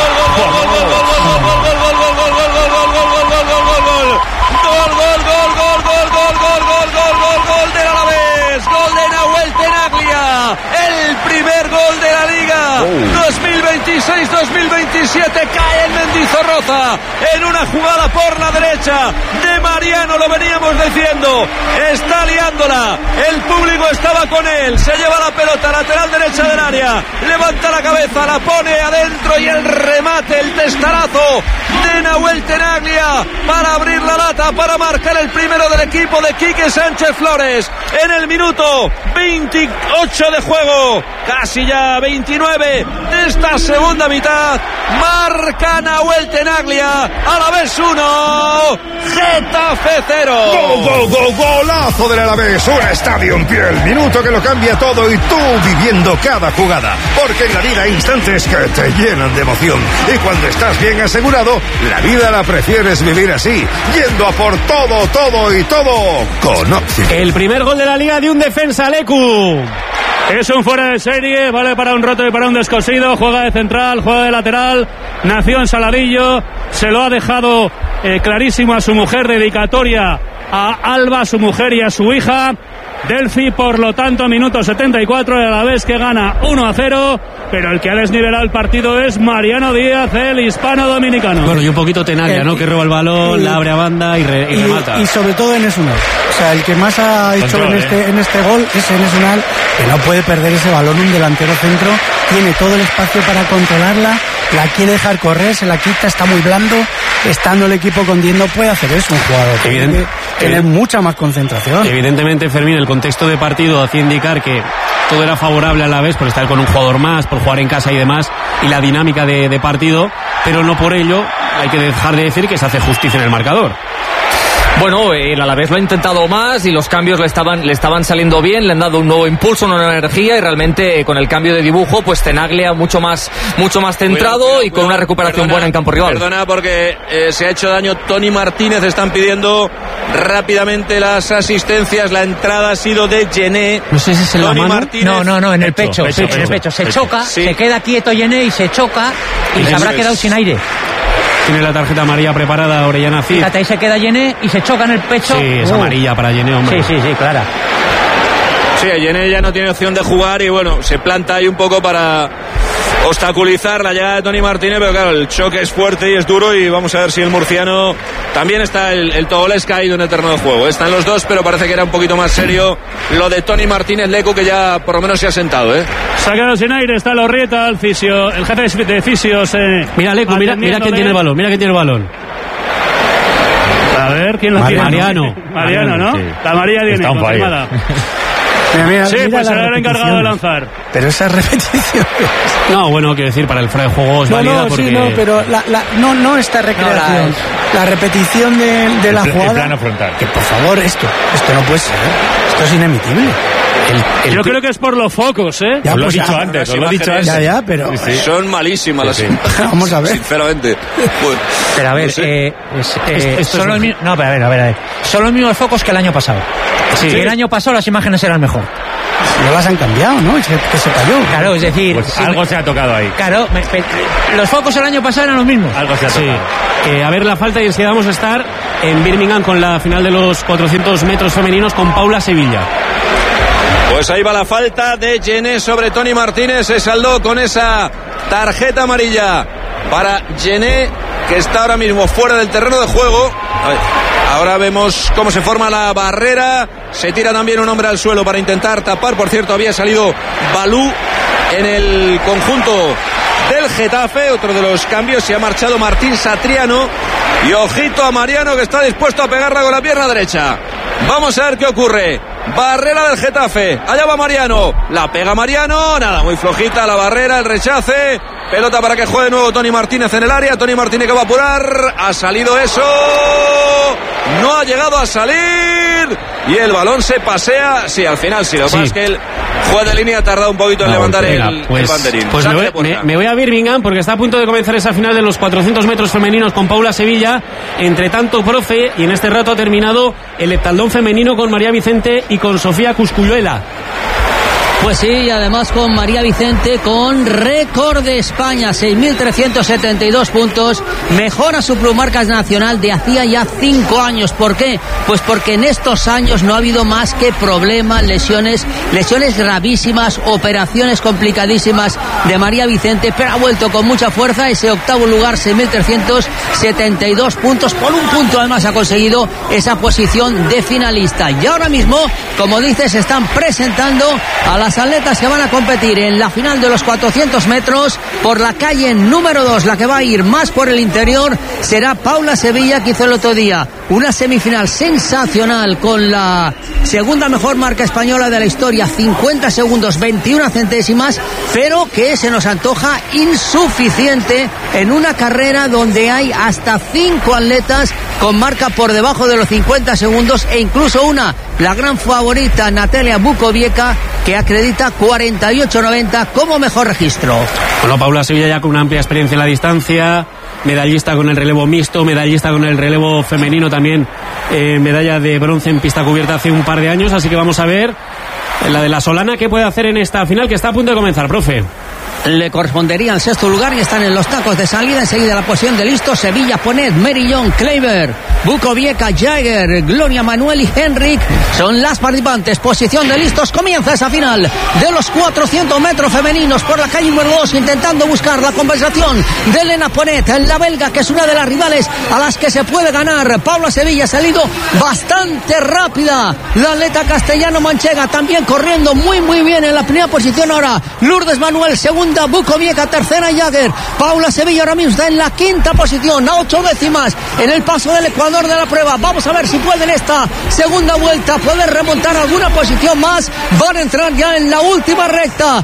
gol del Alavés, gol de Nahuel Tenaglia, el primer gol de la Liga 2026-2027, cae en Mendizorroza en una jugada por la derecha de Mariano, lo veníamos diciendo, está liándola, el público estaba con él, se lleva la pelota lateral derecha del área, levanta la cabeza, la pone adentro y el remate, el testarazo de Nahuel Tenaglia para abrir la lata, para marcar el primero del equipo de Quique Sánchez Flores en el minuto 28 de juego, casi ya 29 de esta segunda mitad. Marca Nahuel Tenaglia, Alavés 1, Getafe 0. Golazo del Alavés, un estadio en pie, el minuto que lo cambia todo y tú viviendo cada jugada, porque en la vida hay instantes que te llenan de emoción y cuando estás bien asegurado, la vida la prefieres vivir así, yendo a por todo y todo con Óptima. El primer gol de la Liga de un defensa, Lecu. Es un fuera de serie, vale para un roto y para un descosido, juega de central, juega de lateral, nació en Saladillo, se lo ha dejado clarísimo a su mujer, dedicatoria a Alba, a su mujer y a su hija. Delphi, por lo tanto, minuto 74, a la vez que gana 1-0, pero el que ha desnivelado el partido es Mariano Díaz, el hispano-dominicano. Bueno, y un poquito Tenaglia, ¿no? Que roba el balón, la abre a banda y remata. Y sobre todo Enes Unal. O sea, el que más ha hecho en este gol es Enes Unal, que no puede perder ese balón, un delantero centro, tiene todo el espacio para controlarla, la quiere dejar correr, se la quita, está muy blando, estando el equipo con 10 no puede hacer eso un jugador. Tiene mucha más concentración. Evidentemente, Fermín, el contexto de partido hacía indicar que todo era favorable a la vez por estar con un jugador más, por jugar en casa y demás, y la dinámica de partido, pero no por ello hay que dejar de decir que se hace justicia en el marcador. Bueno, el Alavés lo ha intentado más y los cambios le estaban saliendo bien, le han dado un nuevo impulso, una nueva energía y realmente con el cambio de dibujo, pues Tenaglia mucho más centrado y con una recuperación buena en campo rival. Perdona porque se ha hecho daño Tony Martínez, están pidiendo rápidamente las asistencias, la entrada ha sido de Gené. No sé si es en la mano. Martínez. No, en el pecho. En el pecho. Se choca, se queda quieto Gené y se choca y se habrá quedado sin aire. Tiene la tarjeta amarilla preparada Orellana Cid. Fíjate, ahí se queda Yené y se choca en el pecho. Sí, es amarilla para Yené, hombre. Sí, clara. Sí, Yené ya no tiene opción de jugar y bueno, se planta ahí un poco para obstaculizar la llegada de Tony Martínez, pero claro, el choque es fuerte y es duro y vamos a ver si el murciano... También está el togolés caído en el terreno de juego. Están los dos, pero parece que era un poquito más serio lo de Tony Martínez Lecu, que ya por lo menos se ha sentado, ¿eh? Se ha quedado sin aire, está Lorrieta, el jefe de fisios. Mira, Lecu, mira quién tiene el balón, mira quién tiene el balón. A ver, ¿quién lo tiene? Mariano, ¿no? Sí. La María viene confirmada. Mira, sí, pues será el encargado de lanzar. Pero esa repetición. No, bueno, quiero decir, para el fuera de juego es válida porque... Sí, pero no esta recreación. La repetición de la jugada. El plano frontal. Que por favor, esto no puede ser. Esto es inemitible. Yo creo que es por los focos, ¿eh? Ya, os lo he dicho antes, Ya, pero... Sí. Son malísimas las imágenes. Vamos a ver. Sinceramente. Bueno, pero a ver, no sé. son los mismos... No, pero a ver. Son los mismos focos que el año pasado. Sí. El año pasado las imágenes eran mejor. No las han cambiado, ¿no? Es que se cayó. Claro, es decir... Pues algo se ha tocado ahí. Claro, los focos el año pasado eran los mismos. Algo se ha tocado. Sí. A ver la falta, y enseguida vamos a estar en Birmingham con la final de los 400 metros femeninos con Paula Sevilla. Pues ahí va la falta de Yené sobre Tony Martínez. Se saldó con esa tarjeta amarilla para Yené, que está ahora mismo fuera del terreno de juego. Ahora vemos cómo se forma la barrera. Se tira también un hombre al suelo para intentar tapar. Por cierto, había salido Balú en el conjunto del Getafe. Otro de los cambios, se ha marchado Martín Satriano. Y ojito a Mariano, que está dispuesto a pegarla con la pierna derecha. Vamos a ver qué ocurre. Barrera del Getafe. Allá va Mariano. La pega Mariano. Nada, muy flojita la barrera, el rechace. Pelota para que juegue de nuevo Tony Martínez en el área. Tony Martínez que va a apurar. Ha salido eso. No ha llegado a salir. Y el balón se pasea. Sí, al final sí. Lo que pasa es que el juez de línea ha tardado un poquito en levantar el banderín. Pues me voy a Birmingham porque está a punto de comenzar esa final de los 400 metros femeninos con Paula Sevilla. Entre tanto, profe, y en este rato ha terminado el heptatlón femenino con María Vicente y con Sofía Cuscuyuela. Pues sí, y además con María Vicente con récord de España, 6.372 puntos, mejora su plumarca nacional de hacía ya 5 años. ¿Por qué? Pues porque en estos años no ha habido más que problemas, lesiones gravísimas, operaciones complicadísimas de María Vicente, pero ha vuelto con mucha fuerza. Ese octavo lugar, 6.372 puntos, por un punto además ha conseguido esa posición de finalista. Y ahora mismo, como dices, se están presentando a las atletas que van a competir en la final de los 400 metros por la calle número 2. La que va a ir más por el interior será Paula Sevilla, que hizo el otro día una semifinal sensacional con la segunda mejor marca española de la historia, 50 segundos 21 centésimas, pero que se nos antoja insuficiente en una carrera donde hay hasta 5 atletas con marca por debajo de los 50 segundos e incluso una, la gran favorita Natalia Bukoviec, que acredita 48.90 como mejor registro. Bueno, Paula Sevilla ya con una amplia experiencia en la distancia, medallista con el relevo mixto, medallista con el relevo femenino también, medalla de bronce en pista cubierta hace un par de años, así que vamos a ver la de la Solana qué puede hacer en esta final que está a punto de comenzar, profe. Le correspondería al sexto lugar y están en los tacos de salida. Enseguida la posición de listos: Sevilla, Ponet, Merillón, Kleiber, Bukoviec, Jaeger, Gloria Manuel y Henrik son las participantes. Posición de listos, comienza esa final de los 400 metros femeninos por la calle número 2, intentando buscar la compensación de Elena Ponet, la belga, que es una de las rivales a las que se puede ganar. Paula Sevilla ha salido bastante rápida. La atleta castellano-manchega también corriendo muy bien en la primera posición. Ahora Lourdes Manuel, segunda, Bukoviec, tercera, Jaeger. Paula Sevilla ahora mismo está en la quinta posición, a 8 décimas en el paso del Ecuador de la prueba. Vamos a ver si pueden esta segunda vuelta poder remontar alguna posición más. Van a entrar ya en la última recta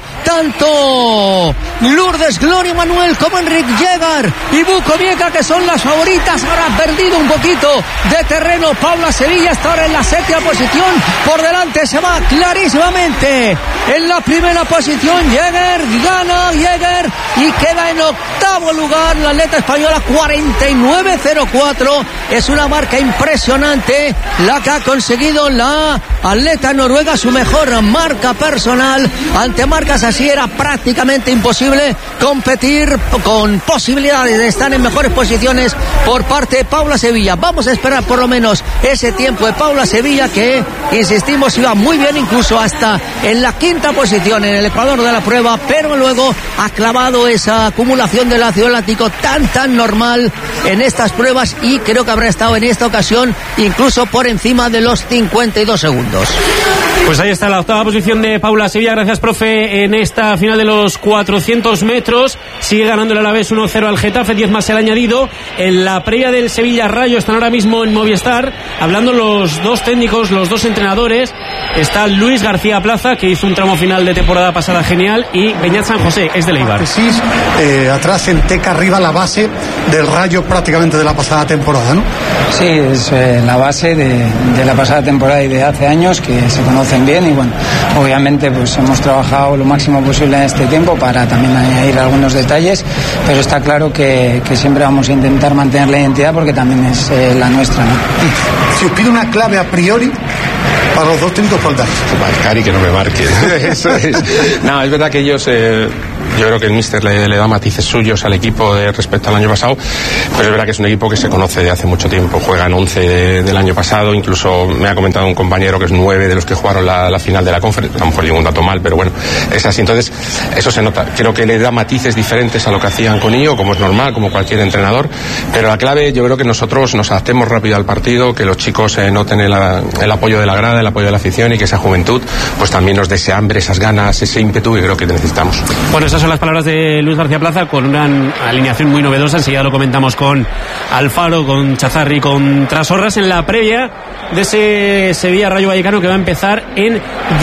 tanto Lourdes, Gloria Manuel, como Enrique Jaeger y Bukoviec, que son las favoritas. Ahora ha perdido un poquito de terreno Paula Sevilla, está ahora en la séptima posición. Por delante se va clarísimamente en la primera posición Jaeger, gana Jaeger y queda en octavo lugar la atleta española, 49.04. Es una marca impresionante la que ha conseguido la atleta noruega, su mejor marca personal ante marcas así así era prácticamente imposible competir con posibilidades de estar en mejores posiciones por parte de Paula Sevilla. Vamos a esperar por lo menos ese tiempo de Paula Sevilla, que, insistimos, iba muy bien, incluso hasta en la quinta posición en el ecuador de la prueba, pero luego ha clavado esa acumulación del ácido láctico tan normal en estas pruebas, y creo que habrá estado en esta ocasión incluso por encima de los 52 segundos. Pues ahí está la octava posición de Paula Sevilla. Gracias, profe. En esta final de los 400 metros sigue ganando el Alavés 1-0 al Getafe, 10 más el añadido. En la previa del Sevilla Rayo están ahora mismo en Movistar hablando los dos técnicos, los dos entrenadores. Está Luis García Plaza, que hizo un tramo final de temporada pasada genial, y Beñat San José, es del Eibar. Atrás en Teca, arriba la base del Rayo prácticamente de la pasada temporada, ¿no? Sí, es la base de la pasada temporada y de hace años, que se conocen bien, y bueno, obviamente pues hemos trabajado lo máximo posible en este tiempo para también añadir algunos detalles, pero está claro que siempre vamos a intentar mantener la identidad, porque también es la nuestra, ¿no? Si os pido una clave a priori para los dos técnicos, ¿cuál da? Marcar y que no me marque. Eso es. No, es verdad que ellos, yo creo que el míster le da matices suyos al equipo respecto al año pasado, pero es verdad que es un equipo que se conoce de hace mucho tiempo. Juegan 11 del año pasado, incluso me ha comentado un compañero que es 9 de los que jugaron la final de la Conference. A lo mejor digo un dato mal, pero bueno, es así. Entonces, eso se nota. Creo que le da matices diferentes a lo que hacían con Íñigo, como es normal, como cualquier entrenador, pero la clave, yo creo que nosotros nos adaptemos rápido al partido, que los chicos noten el apoyo de la grada, el apoyo de la afición, y que esa juventud pues también nos dé ese hambre, esas ganas, ese ímpetu que creo que necesitamos. Bueno, esas son las palabras de Luis García Plaza, con una alineación muy novedosa. Enseguida lo comentamos con Alfaro, con Chazarri, con Trasorras, en la previa de ese Sevilla Rayo Vallecano, que va a empezar en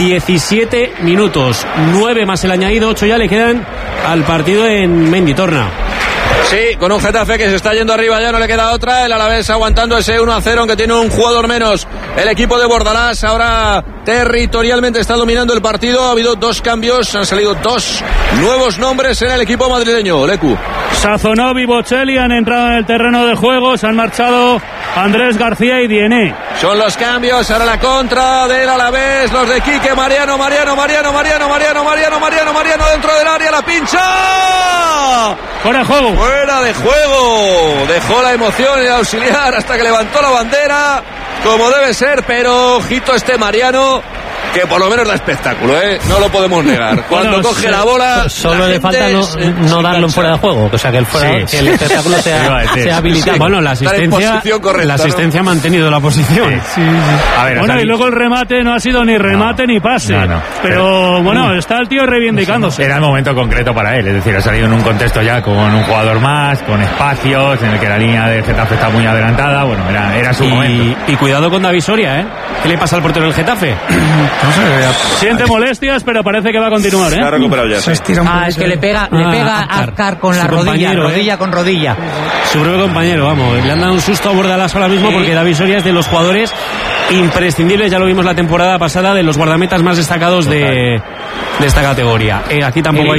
17 minutos. 9 más el añadido, 8 ya le quedan al partido en Menditorna. Sí, con un Getafe que se está yendo arriba, ya no le queda otra. El Alavés aguantando ese 1-0, aunque tiene un jugador menos. El equipo de Bordalás ahora territorialmente está dominando el partido. Ha habido 2 cambios, han salido 2 nuevos nombres en el equipo madrileño. Lecu. Sazonov y Bocelli han entrado en el terreno de juego. Se han marchado Andrés García y Diené. Son los cambios, ahora la contra del Alavés, los de Quique, Mariano dentro del área, la pincha. Fuera de juego. Fuera de juego. Dejó la emoción el auxiliar hasta que levantó la bandera, como debe ser, pero ojito Mariano, que por lo menos da espectáculo, no lo podemos negar. Cuando coge la bola, solo le falta no darlo en fuera de juego, o sea que que el espectáculo sea habilitado. Bueno, la asistencia ha mantenido la posición. Sí. A ver, bueno, y luego el remate no ha sido ni remate ni pase. Pero bueno, está el tío reivindicándose. Era el momento concreto para él, es decir, ha salido en un contexto ya con un jugador más, con espacios, en el que la línea de Getafe está muy adelantada. Bueno, era su momento. Y cuidado con David Soria, ¿Qué le pasa al portero del Getafe? Siente molestias, pero parece que va a continuar, Se ha recuperado ya. Es que le pega a Azcar con la rodilla con rodilla. Su propio compañero, vamos. Le han dado un susto a Bordalás ahora mismo, porque David Soria es de los jugadores imprescindibles, ya lo vimos la temporada pasada, de los guardametas más destacados de esta categoría. Aquí tampoco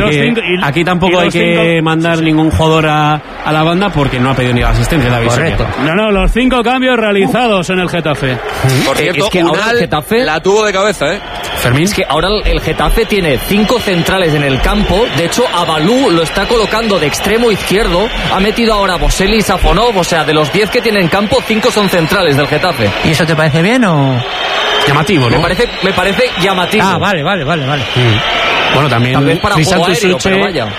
hay que mandar ningún jugador a la banda, porque no ha pedido ni la asistencia David Soria. No, los 5 cambios realizados en el Getafe. Por cierto, es que ahora el Getafe la tuvo de cabeza, Fermín. Es que ahora el Getafe tiene 5 centrales en el campo. De hecho, Abalú lo está colocando de extremo izquierdo. Ha metido ahora Bocelli y Safonov. O sea, de los 10 que tiene en campo, 5 son centrales del Getafe. ¿Y eso te parece bien o...? Llamativo, ¿no? Me parece llamativo. Vale. Bueno, también Crisanto Suche,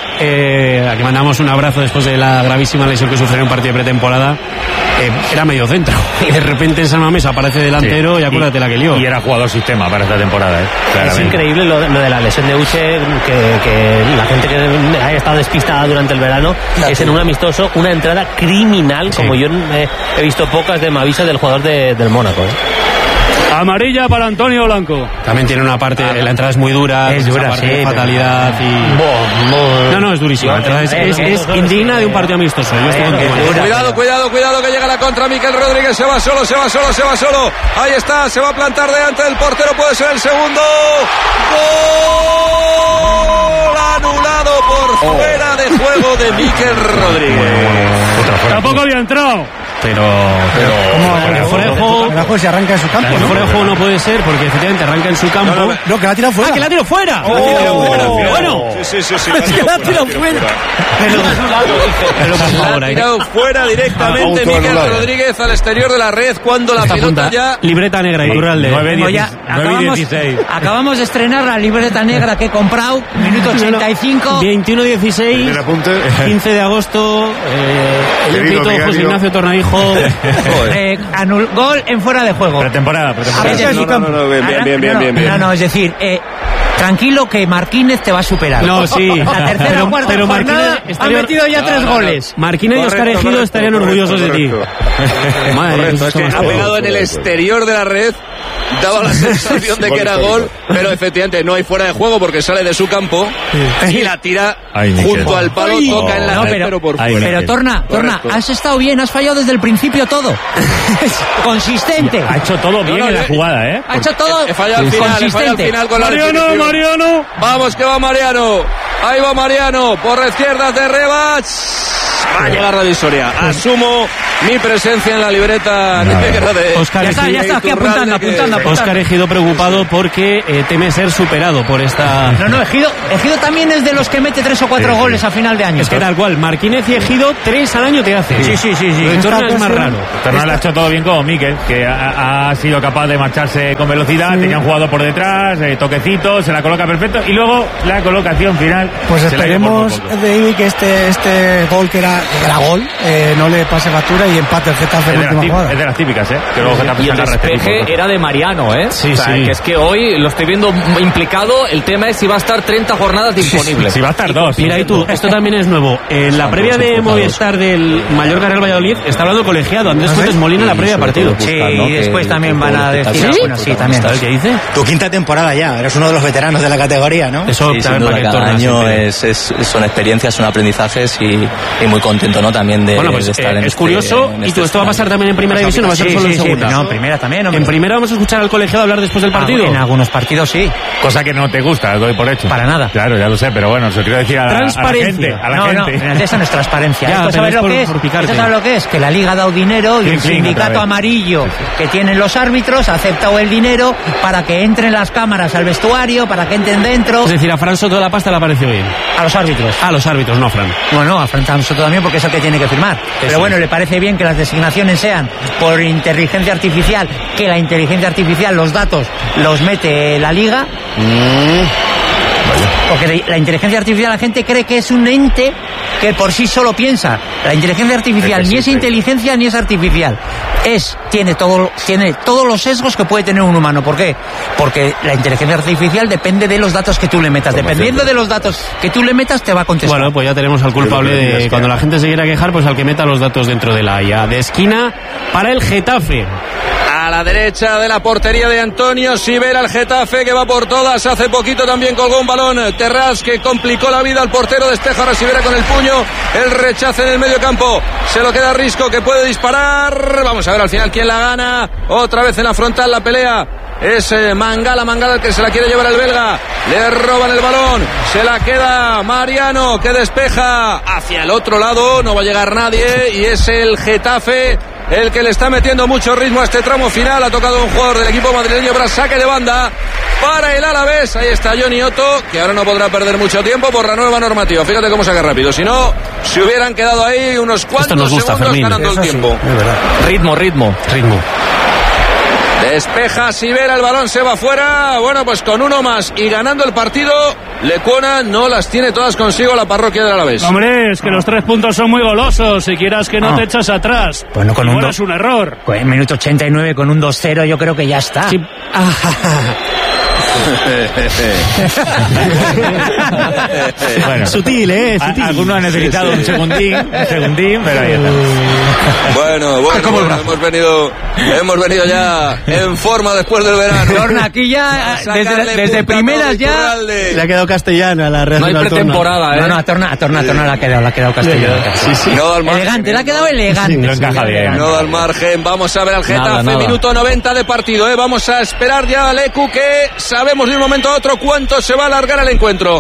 aquí mandamos un abrazo después de la gravísima lesión que sufrió en un partido de pretemporada. Era medio centro y de repente en San Mamés aparece delantero, y acuérdate la que lió. Y era jugador sistema para esta temporada, Es increíble lo de la lesión de Uche, que la gente que haya estado despistada durante el verano, es en un amistoso una entrada criminal, como yo he visto pocas de Mavisa, del jugador del Mónaco. Amarilla para Antonio Blanco. También tiene una parte, la entrada es muy dura, fatalidad y... No, es durísima. La entrada es indigna de un partido amistoso. Cuidado que llega la contra. Miquel Rodríguez se va solo. Ahí está, se va a plantar delante del portero, puede ser el segundo. Gol anulado por fuera de juego de Miquel Rodríguez. Tampoco había entrado. Pero fuera de juego, fuera de juego si arranca en su campo. Fuera de juego no puede ser, porque efectivamente arranca en su campo. No, que la ha tirado fuera. ¡Ah, que la ha tirado fuera! Bueno. Sí. Es que la ha tirado fuera. Pero por favor, ha tirado fuera directamente Miguel Rodríguez al exterior de la red cuando la pelota ya... Libreta negra y Iturralde. 9-16. Acabamos de estrenar la libreta negra que he comprado, minuto 85. 21-16, 15 de agosto, el grito de José Ignacio Tornadijo. Gol en fuera de juego. Pretemporada. Bien. No, es decir, tranquilo que Marquínez te va a superar. No, sí. La tercera o cuarta jornada ha metido ya 3 goles. Marquínez y Óscar Ejido estarían orgullosos de ti. Madre, es que ha pegado en el exterior de la red. Daba la sensación de que era gol, pero efectivamente no hay fuera de juego porque sale de su campo y la tira junto al palo, toca en la red, pero por fuera. Pero Torna, has estado bien, has fallado desde el principio todo. Consistente. Ha hecho todo bien en la jugada, ¿eh? Ha hecho todo he fallado al final con Mariano. Vamos que va Mariano. Ahí va Mariano por la izquierda de Rebach. Va a llegar la divisoria. Asumo mi presencia en la libreta negra de Óscar ya está, aquí apuntando. Óscar Ejido preocupado porque teme ser superado por esta... No, Ejido también es de los que mete 3 o 4 goles a final de año. Es que tal cual, Marquínez y Ejido 3 al año te hace. Sí. Lo de Torna es más raro. Torna lo ha hecho todo bien como Mikel, que ha sido capaz de marcharse con velocidad, tenía un jugador por detrás, toquecito, se la coloca perfecto y luego la colocación final. Pues esperemos, David, que este gol que era gol, no le pase factura y empate el Getafe en la última jugada. Es de las típicas, que luego Getafe y el despeje era de Mariano, Sí. Que es que hoy lo estoy viendo implicado. El tema es si va a estar 30 jornadas disponibles. Si va a estar 2. Mira, y tú, esto también es nuevo. En la previa de Movistar del Mallorca Real Valladolid está hablando colegiado Andrés Fuentes Molina en la previa de partido. Sí, y después también van a decir algunas. Sí, también. ¿Sabes qué dice? Tu quinta temporada ya, eres uno de los veteranos de la categoría, ¿no? Eso sin duda, cada año son experiencias, son aprendizajes y muy contento, ¿no? También de, bueno, pues, de estar es curioso. ¿Y tú esto va a pasar también en primera división o va a ser solo en segunda? No, primera también. En primera vamos a escuchar al colegiado hablar después del partido. En algunos partidos sí. Cosa que no te gusta, doy por hecho. Para nada. Claro, ya lo sé, pero bueno, se quiero decir a la gente. No, eso no es transparencia. Ya, ¿Esto sabes lo que es? ¿Esto sabes lo que es? Que la Liga ha dado dinero y el sindicato amarillo que tienen los árbitros ha aceptado el dinero para que entren las cámaras al vestuario, para que entren dentro. Es decir, a Fran Soto la pasta le ha parecido bien. A los árbitros. A los árbitros, no a Fran. Bueno, a Fran Soto también porque es el que tiene que firmar. Pero bueno, le parece bien que las designaciones sean por inteligencia artificial, que la inteligencia artificial, los datos los mete la Liga. Porque la inteligencia artificial, la gente cree que es un ente que por sí solo piensa. La inteligencia artificial ni es inteligencia ni es artificial. Tiene todos los sesgos que puede tener un humano. ¿Por qué? Porque la inteligencia artificial depende de los datos que tú le metas. Dependiendo de los datos que tú le metas, te va a contestar. Bueno, pues ya tenemos al culpable de cuando la gente se quiera quejar, pues al que meta los datos dentro de la IA. De esquina para el Getafe. A la derecha de la portería de Antonio Sivera, el Getafe que va por todas. Hace poquito también colgó un balón Terrás que complicó la vida al portero. Despeja a Sivera con el puño. El rechace en el medio campo. Se lo queda Risco que puede disparar. Vamos a ver al final quién la gana. Otra vez en la frontal la pelea. Es Mangala el que se la quiere llevar el belga. Le roban el balón. Se la queda Mariano que despeja hacia el otro lado. No va a llegar nadie. Y es el Getafe el que le está metiendo mucho ritmo a este tramo final. Ha tocado un jugador del equipo madrileño para saque de banda para el Alavés. Ahí está Johnny Otto, que ahora no podrá perder mucho tiempo por la nueva normativa. Fíjate cómo saca rápido. Si no, se hubieran quedado ahí unos cuantos segundos Fermín, ganando el tiempo. Ritmo. Despeja Sivera, el balón se va fuera. Bueno, pues con uno más y ganando el partido, Lecuona no las tiene todas consigo la parroquia del Alavés. Hombre, es que los 3 puntos son muy golosos. Si quieras que no te echas atrás. Bueno, con igual es un error. Pues en minuto 89 con un 2-0 yo creo que ya está. Sí. Bueno, sutil. Algunos han necesitado un segundín, pero ahí está. Bueno, hemos venido ya en forma después del verano. Torna, aquí ya desde primeras ya le ha quedado castellana la Real. No hay pretemporada, No, a Torna le ha quedado castellana. Sí. No da al margen, elegante, le ha quedado elegante. No encaja bien. No da al margen. Vamos a ver al Getafe, nada. Minuto 90 de partido, Vamos a esperar ya a Lecu, que sabemos de un momento a otro cuánto se va a alargar el encuentro.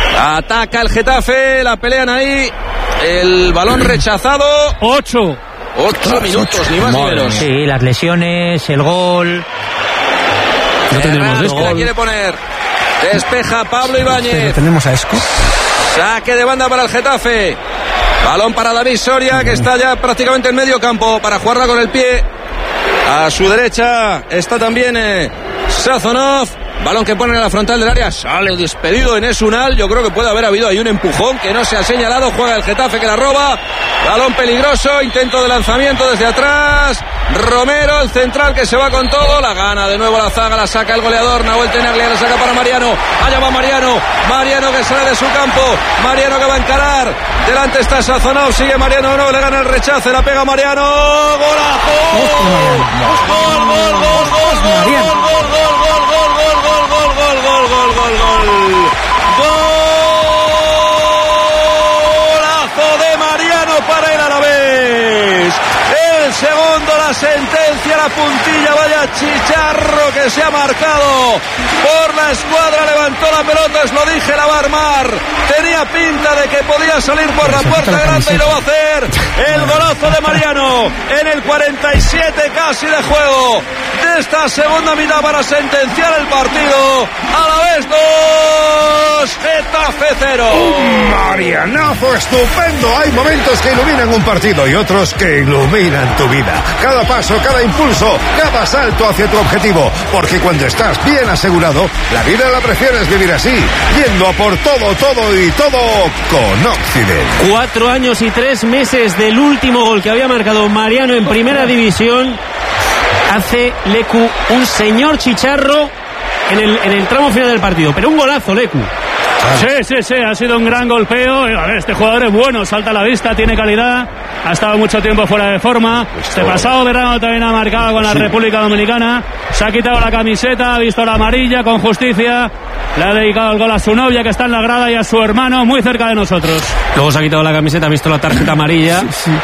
Ataca el Getafe, la pelean ahí. El balón rechazado. 8. 8 minutos, ni más ni menos. Sí, las lesiones, el gol. No tendremos Esco. La quiere poner. Despeja Pablo Ibáñez. Pero tenemos a Esco. Saque de banda para el Getafe. Balón para David Soria, que está ya prácticamente en medio campo para jugarla con el pie. A su derecha está también Sazonov. Balón que pone en la frontal del área. Sale despedido Enes Unal. Yo creo que puede haber habido ahí un empujón que no se ha señalado. Juega el Getafe que la roba. Balón peligroso. Intento de lanzamiento desde atrás. Romero, el central que se va con todo. La gana de nuevo la zaga. La saca el goleador. Nahuel Tenaglia la saca para Mariano. Allá va Mariano. Mariano que sale de su campo. Mariano que va a encarar. Delante está Sazonov. Sigue Mariano. No, le gana el rechace. La pega Mariano. ¡Golazo! ¡Gol, gol, gol, gol, gol, gol, gol, gol, gol, gol! Golazo de Mariano para el Alavés. El segundo, la sentencia, la puntilla, vaya chicharro que se ha marcado por la escuadra. Levantó la pelota, os lo dije, la va a armar. Tenía pinta de que podía salir por la puerta grande y lo va a hacer. El golazo de Mariano en el 47 casi de juego de esta segunda mitad para sentenciar el partido. Alavés 2, Getafe 0. Un marianazo estupendo. Hay momentos que iluminan un partido y otros que iluminan tu vida. Cada paso, cada impulso, cada salto hacia tu objetivo. Porque cuando estás bien asegurado, la vida la prefieres vivir así, yendo a por todo, todo y todo con Occident. 4 años y 3 meses del último gol que había marcado Mariano en primera división. Hace Lecu un señor chicharro en el tramo final del partido, pero un golazo, Lecu. Sí, ha sido un gran golpeo. A ver, este jugador es bueno, salta a la vista, tiene calidad, ha estado mucho tiempo fuera de forma. Este pasado verano también ha marcado con la República Dominicana. Se ha quitado la camiseta, ha visto la amarilla con justicia. Le ha dedicado el gol a su novia que está en la grada y a su hermano muy cerca de nosotros. Luego se ha quitado la camiseta, ha visto la tarjeta amarilla.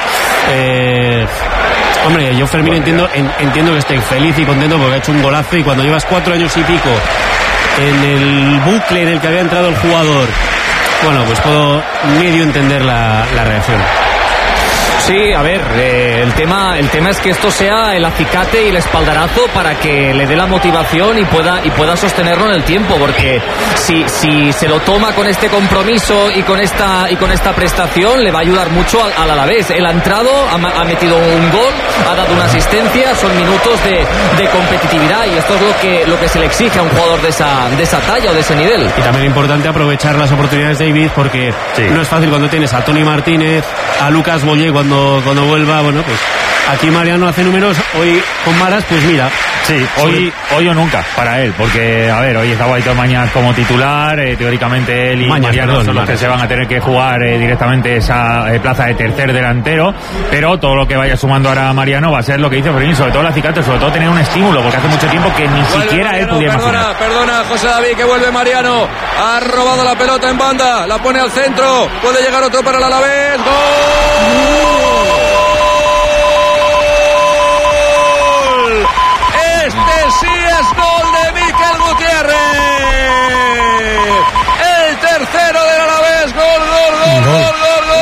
Hombre, yo Fermín entiendo que esté feliz y contento porque ha hecho un golazo, y cuando llevas 4 años y pico en el bucle en el que había entrado el jugador, bueno, pues puedo medio entender la reacción. Sí, a ver, el tema es que esto sea el acicate y el espaldarazo para que le dé la motivación y pueda sostenerlo en el tiempo, porque si se lo toma con este compromiso y con esta prestación, le va a ayudar mucho al Alavés. Él ha entrado, ha metido un gol, ha dado una asistencia, son minutos de competitividad, y esto es lo que se le exige a un jugador de esa talla o de ese nivel. Y también es importante aprovechar las oportunidades, David, porque no es fácil cuando tienes a Toni Martínez, a Lucas Boyé cuando vuelva. Bueno, pues aquí Mariano hace números, hoy con Maras, pues mira. Sí, hoy o nunca para él, porque a ver, hoy está Aitor Mañas como titular, teóricamente él y Mariano son los que se van a tener que jugar directamente esa plaza de tercer delantero, pero todo lo que vaya sumando ahora Mariano va a ser lo que dice Fermín, sobre todo el acicate, sobre todo tener un estímulo, porque hace mucho tiempo que ni siquiera Mariano, él podía imaginar. Perdona, José David, que vuelve Mariano, ha robado la pelota en banda, la pone al centro, puede llegar otro para el Alavés. ¡Gol! Sí, es gol de Mikel Gutiérrez. El tercero del Alavés. Gol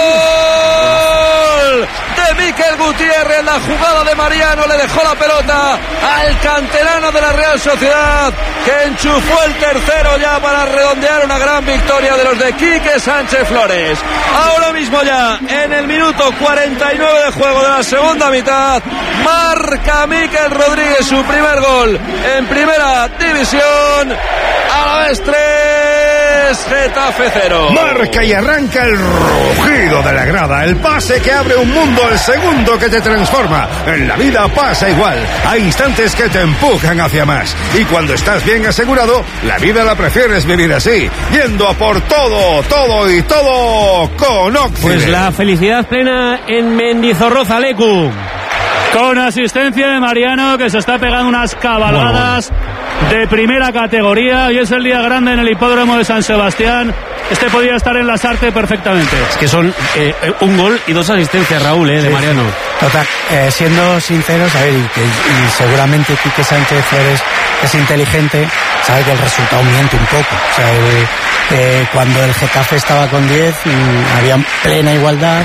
de Mikel Gutiérrez. La jugada de Mariano le dejó la pelota al canterano de la Real Sociedad, que enchufó el tercero ya para redondear una gran victoria de los de Quique Sánchez Flores. Ahora mismo ya en el minuto 49 de juego de la segunda mitad, marca Mikel Rodríguez su primer gol en primera división. Alavés 3, Getafe 0. Marca y arranca el rugido de la grada, el pase que abre un mundo, el segundo que te transforma. En la vida pasa igual, hay instantes que te empujan hacia más, y cuando estás bien asegurado, la vida la prefieres vivir así, yendo a por todo, todo y todo con Occident. Pues la felicidad plena en Mendizorroza, Lecu. Con asistencia de Mariano, que se está pegando unas cabalgadas de primera categoría. Hoy es el día grande en el hipódromo de San Sebastián. Este podía estar en Lasarte perfectamente. Es que son un gol y 2 asistencias, Raúl, de Mariano. Total, siendo sinceros, a ver, y seguramente Quique Sánchez Flores es inteligente, sabe que el resultado miente un poco. O sea, cuando el Getafe estaba con 10, había plena igualdad,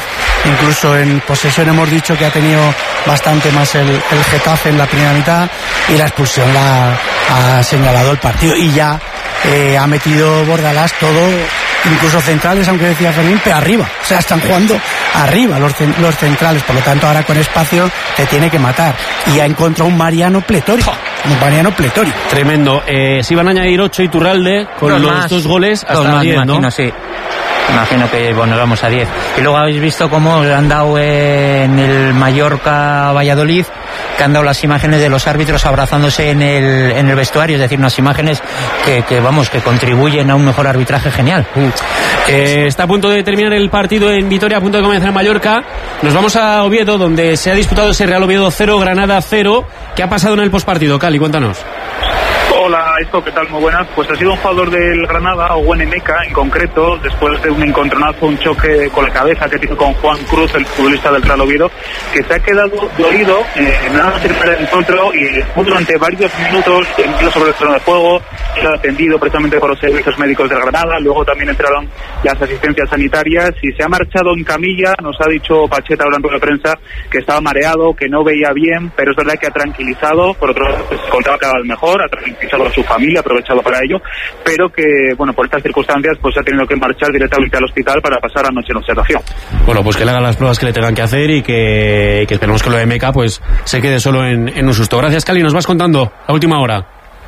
incluso en posesión hemos dicho que ha tenido bastante más el Getafe en la primera mitad, y la expulsión la ha señalado el partido, y ya ha metido Bordalás todo, incluso centrales, aunque decía Fermín, pero arriba, o sea, están jugando arriba los centrales, por lo tanto ahora con espacio te tiene que matar, y ha encontrado un Mariano pletórico. Tremendo. Se iban a añadir 8 Iturralde con los 2 goles hasta 10, ¿no? Imagino, sí. Imagino que nos vamos a 10. Y luego habéis visto cómo han dado en el Mallorca-Valladolid, que han dado las imágenes de los árbitros abrazándose en el vestuario, es decir, unas imágenes que contribuyen a un mejor arbitraje genial. Está a punto de terminar el partido en Vitoria, a punto de comenzar en Mallorca. Nos vamos a Oviedo, donde se ha disputado ese Real Oviedo 0, Granada 0. ¿Qué ha pasado en el postpartido, Cali? Cuéntanos. Hola, ¿qué tal? Muy buenas. Pues ha sido un jugador del Granada, Owen Emeka, en concreto, después de un encontronazo, un choque con la cabeza que tiene con Juan Cruz, el futbolista del Real Oviedo, que se ha quedado dolido, nada más terminar el encuentro, y durante varios minutos sobre el terreno de juego, era atendido precisamente por los servicios médicos del Granada, luego también entraron las asistencias sanitarias, y se ha marchado en camilla. Nos ha dicho Pacheta hablando de prensa que estaba mareado, que no veía bien, pero es verdad que ha tranquilizado, por otro lado, se encontraba cada vez mejor, ha tranquilizado a su familia, aprovechado para ello, pero que, bueno, por estas circunstancias, pues ha tenido que marchar directamente al hospital para pasar la noche en observación. Bueno, pues que le hagan las pruebas que le tengan que hacer, y que esperemos que lo de Meca pues se quede solo en un susto. Gracias, Cali, nos vas contando la última hora.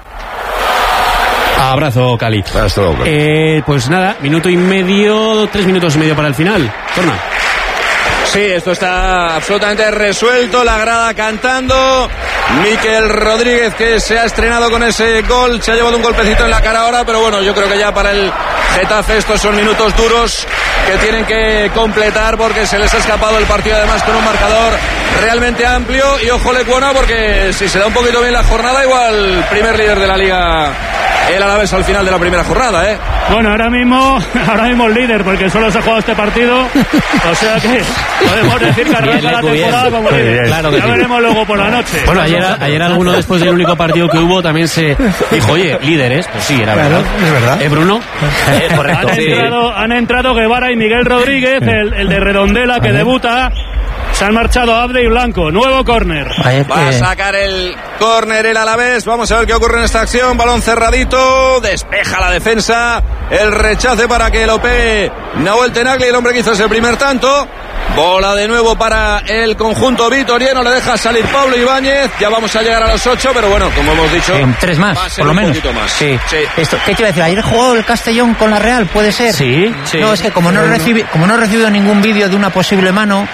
Abrazo, Cali. Hasta luego, Cali. Pues nada, 3 minutos y medio para el final. Torna. Sí, esto está absolutamente resuelto. La grada cantando. Mikel Rodríguez, que se ha estrenado con ese gol, se ha llevado un golpecito en la cara ahora, pero bueno, yo creo que ya para el Getafe estos son minutos duros que tienen que completar, porque se les ha escapado el partido, además con un marcador realmente amplio. Y ojo Lecuona, porque si se da un poquito bien la jornada, igual primer líder de la Liga el Alavés al final de la primera jornada, ¿eh? Bueno, ahora mismo el líder, porque solo se ha jugado este partido, o sea que podemos decir que arranca la temporada como líder. Claro que ya veremos luego por la noche. Bueno, ayer alguno, después del único partido que hubo, también se dijo, oye, líderes, pues sí, era verdad. Es verdad. Bruno? Correcto. Han entrado Guevara y Miguel Rodríguez, el de Redondela, que debuta. Se han marchado Abde y Blanco. Nuevo córner. Va a sacar el córner el Alavés. Vamos a ver qué ocurre en esta acción. Balón cerradito. Despeja la defensa. El rechace para que lo pegue Nahuel Tenaglia, el hombre que hizo ese primer tanto. Bola de nuevo para el conjunto vitoriano. Le deja salir Pablo Ibáñez. Ya vamos a llegar a los 8, pero bueno, como hemos dicho, 3 más, por lo menos. Más. Sí. Esto, ¿qué te iba a decir? ¿Ayer jugó el Castellón con la Real? ¿Puede ser? Sí. No, es que como no he recibido ningún vídeo de una posible mano.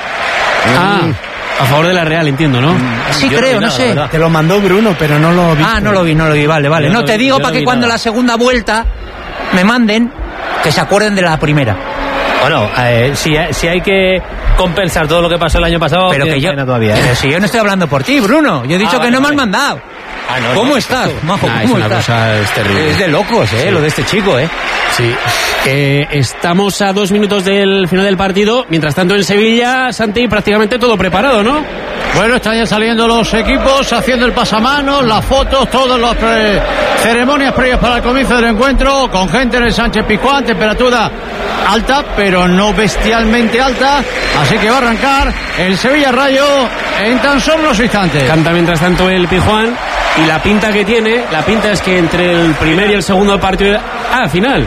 A favor de la Real, entiendo, ¿no? Sí, creo, no sé. Te lo mandó Bruno, pero no lo vi. No lo vi, vale. No te digo para que cuando la segunda vuelta me manden, que se acuerden de la primera. Bueno, si hay que compensar todo lo que pasó el año pasado, pero que yo todavía. Pero si yo no estoy hablando por ti, Bruno. Yo he dicho que no me han mandado. ¿Cómo estás, Majo? ¿Cómo estás? Cosa es terrible. Es de locos, sí. Lo de este chico, Sí. Estamos a 2 minutos del final del partido. Mientras tanto, en Sevilla, Santi, prácticamente todo preparado, ¿no? Bueno, están ya saliendo los equipos, haciendo el pasamanos, las fotos, todas las ceremonias previas para el comienzo del encuentro, con gente en el Sánchez Pizjuán, temperatura alta, pero no bestialmente alta, así que va a arrancar el Sevilla Rayo en tan solo unos instantes. Canta mientras tanto el Pizjuán, y la pinta que tiene, es que entre el primer y el segundo partido... final.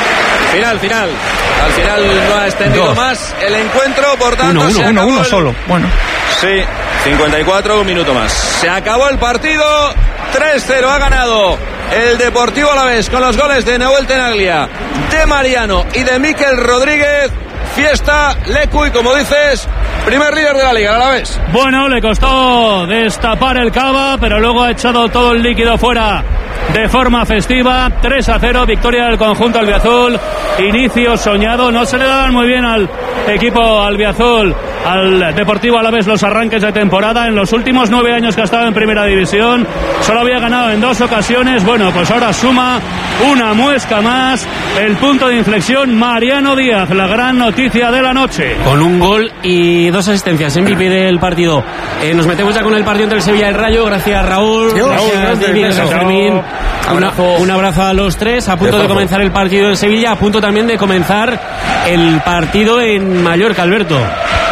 Al final no ha extendido más el encuentro, por tanto... Uno solo. Bueno. Sí, 54, un minuto más. Se acabó el partido, 3-0 ha ganado el Deportivo Alavés con los goles de Nahuel Tenaglia, de Mariano y de Mikel Rodríguez. Fiesta, Lecu, y como dices, primer líder de la Liga, Alavés. Bueno, le costó destapar el cava, pero luego ha echado todo el líquido fuera de forma festiva. 3-0, victoria del conjunto albiazul. Inicio soñado, no se le daban muy bien al equipo albiazul, al Deportivo Alavés, los arranques de temporada. En los últimos 9 años que ha estado en primera división solo había ganado en 2 ocasiones. Bueno, pues ahora suma una muesca más. El punto de inflexión, Mariano Díaz, la gran noticia de la noche, con un gol y 2 asistencias, MVP del partido. Nos metemos ya con el partido entre el Sevilla y el Rayo. Gracias, Raúl. Gracias, David. Gracias, Fermín. Un abrazo a los 3. A punto de comenzar el partido en Sevilla, a punto también de comenzar el partido en Mallorca, Alberto.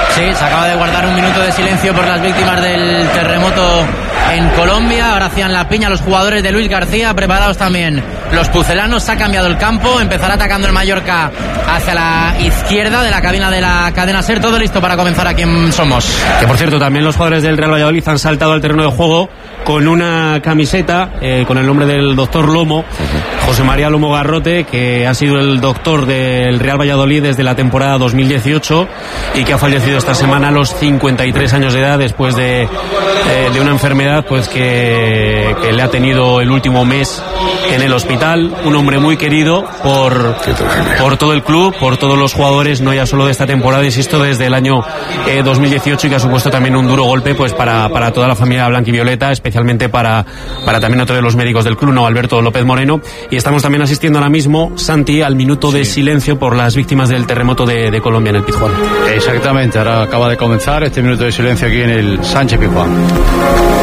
Sí, se acaba de guardar un minuto de silencio por las víctimas del terremoto en Colombia. Ahora hacían la piña los jugadores de Luis García, preparados también los pucelanos. Se ha cambiado el campo, empezará atacando el Mallorca hacia la izquierda de la cabina de la cadena SER. Todo listo para comenzar aquí en Somos. Que por cierto, también los jugadores del Real Valladolid han saltado al terreno de juego con una camiseta con el nombre del doctor Lomo, José María Lomo Garrote, que ha sido el doctor del Real Valladolid desde la temporada 2018 y que ha fallecido esta semana a los 53 años de edad después de una enfermedad pues que le ha tenido el último mes en el hospital. Un hombre muy querido por todo el club, por todos los jugadores, no ya solo de esta temporada, insisto, desde el año 2018, y que ha supuesto también un duro golpe pues para toda la familia blanquivioleta, especialmente para también otro de los médicos del club, ¿no? Alberto López Moreno. Y estamos también asistiendo ahora mismo, Santi, al minuto de silencio por las víctimas del terremoto de Colombia en el Pizjuán. Exactamente, ahora acaba de comenzar este minuto de silencio aquí en el Sánchez Pizjuán.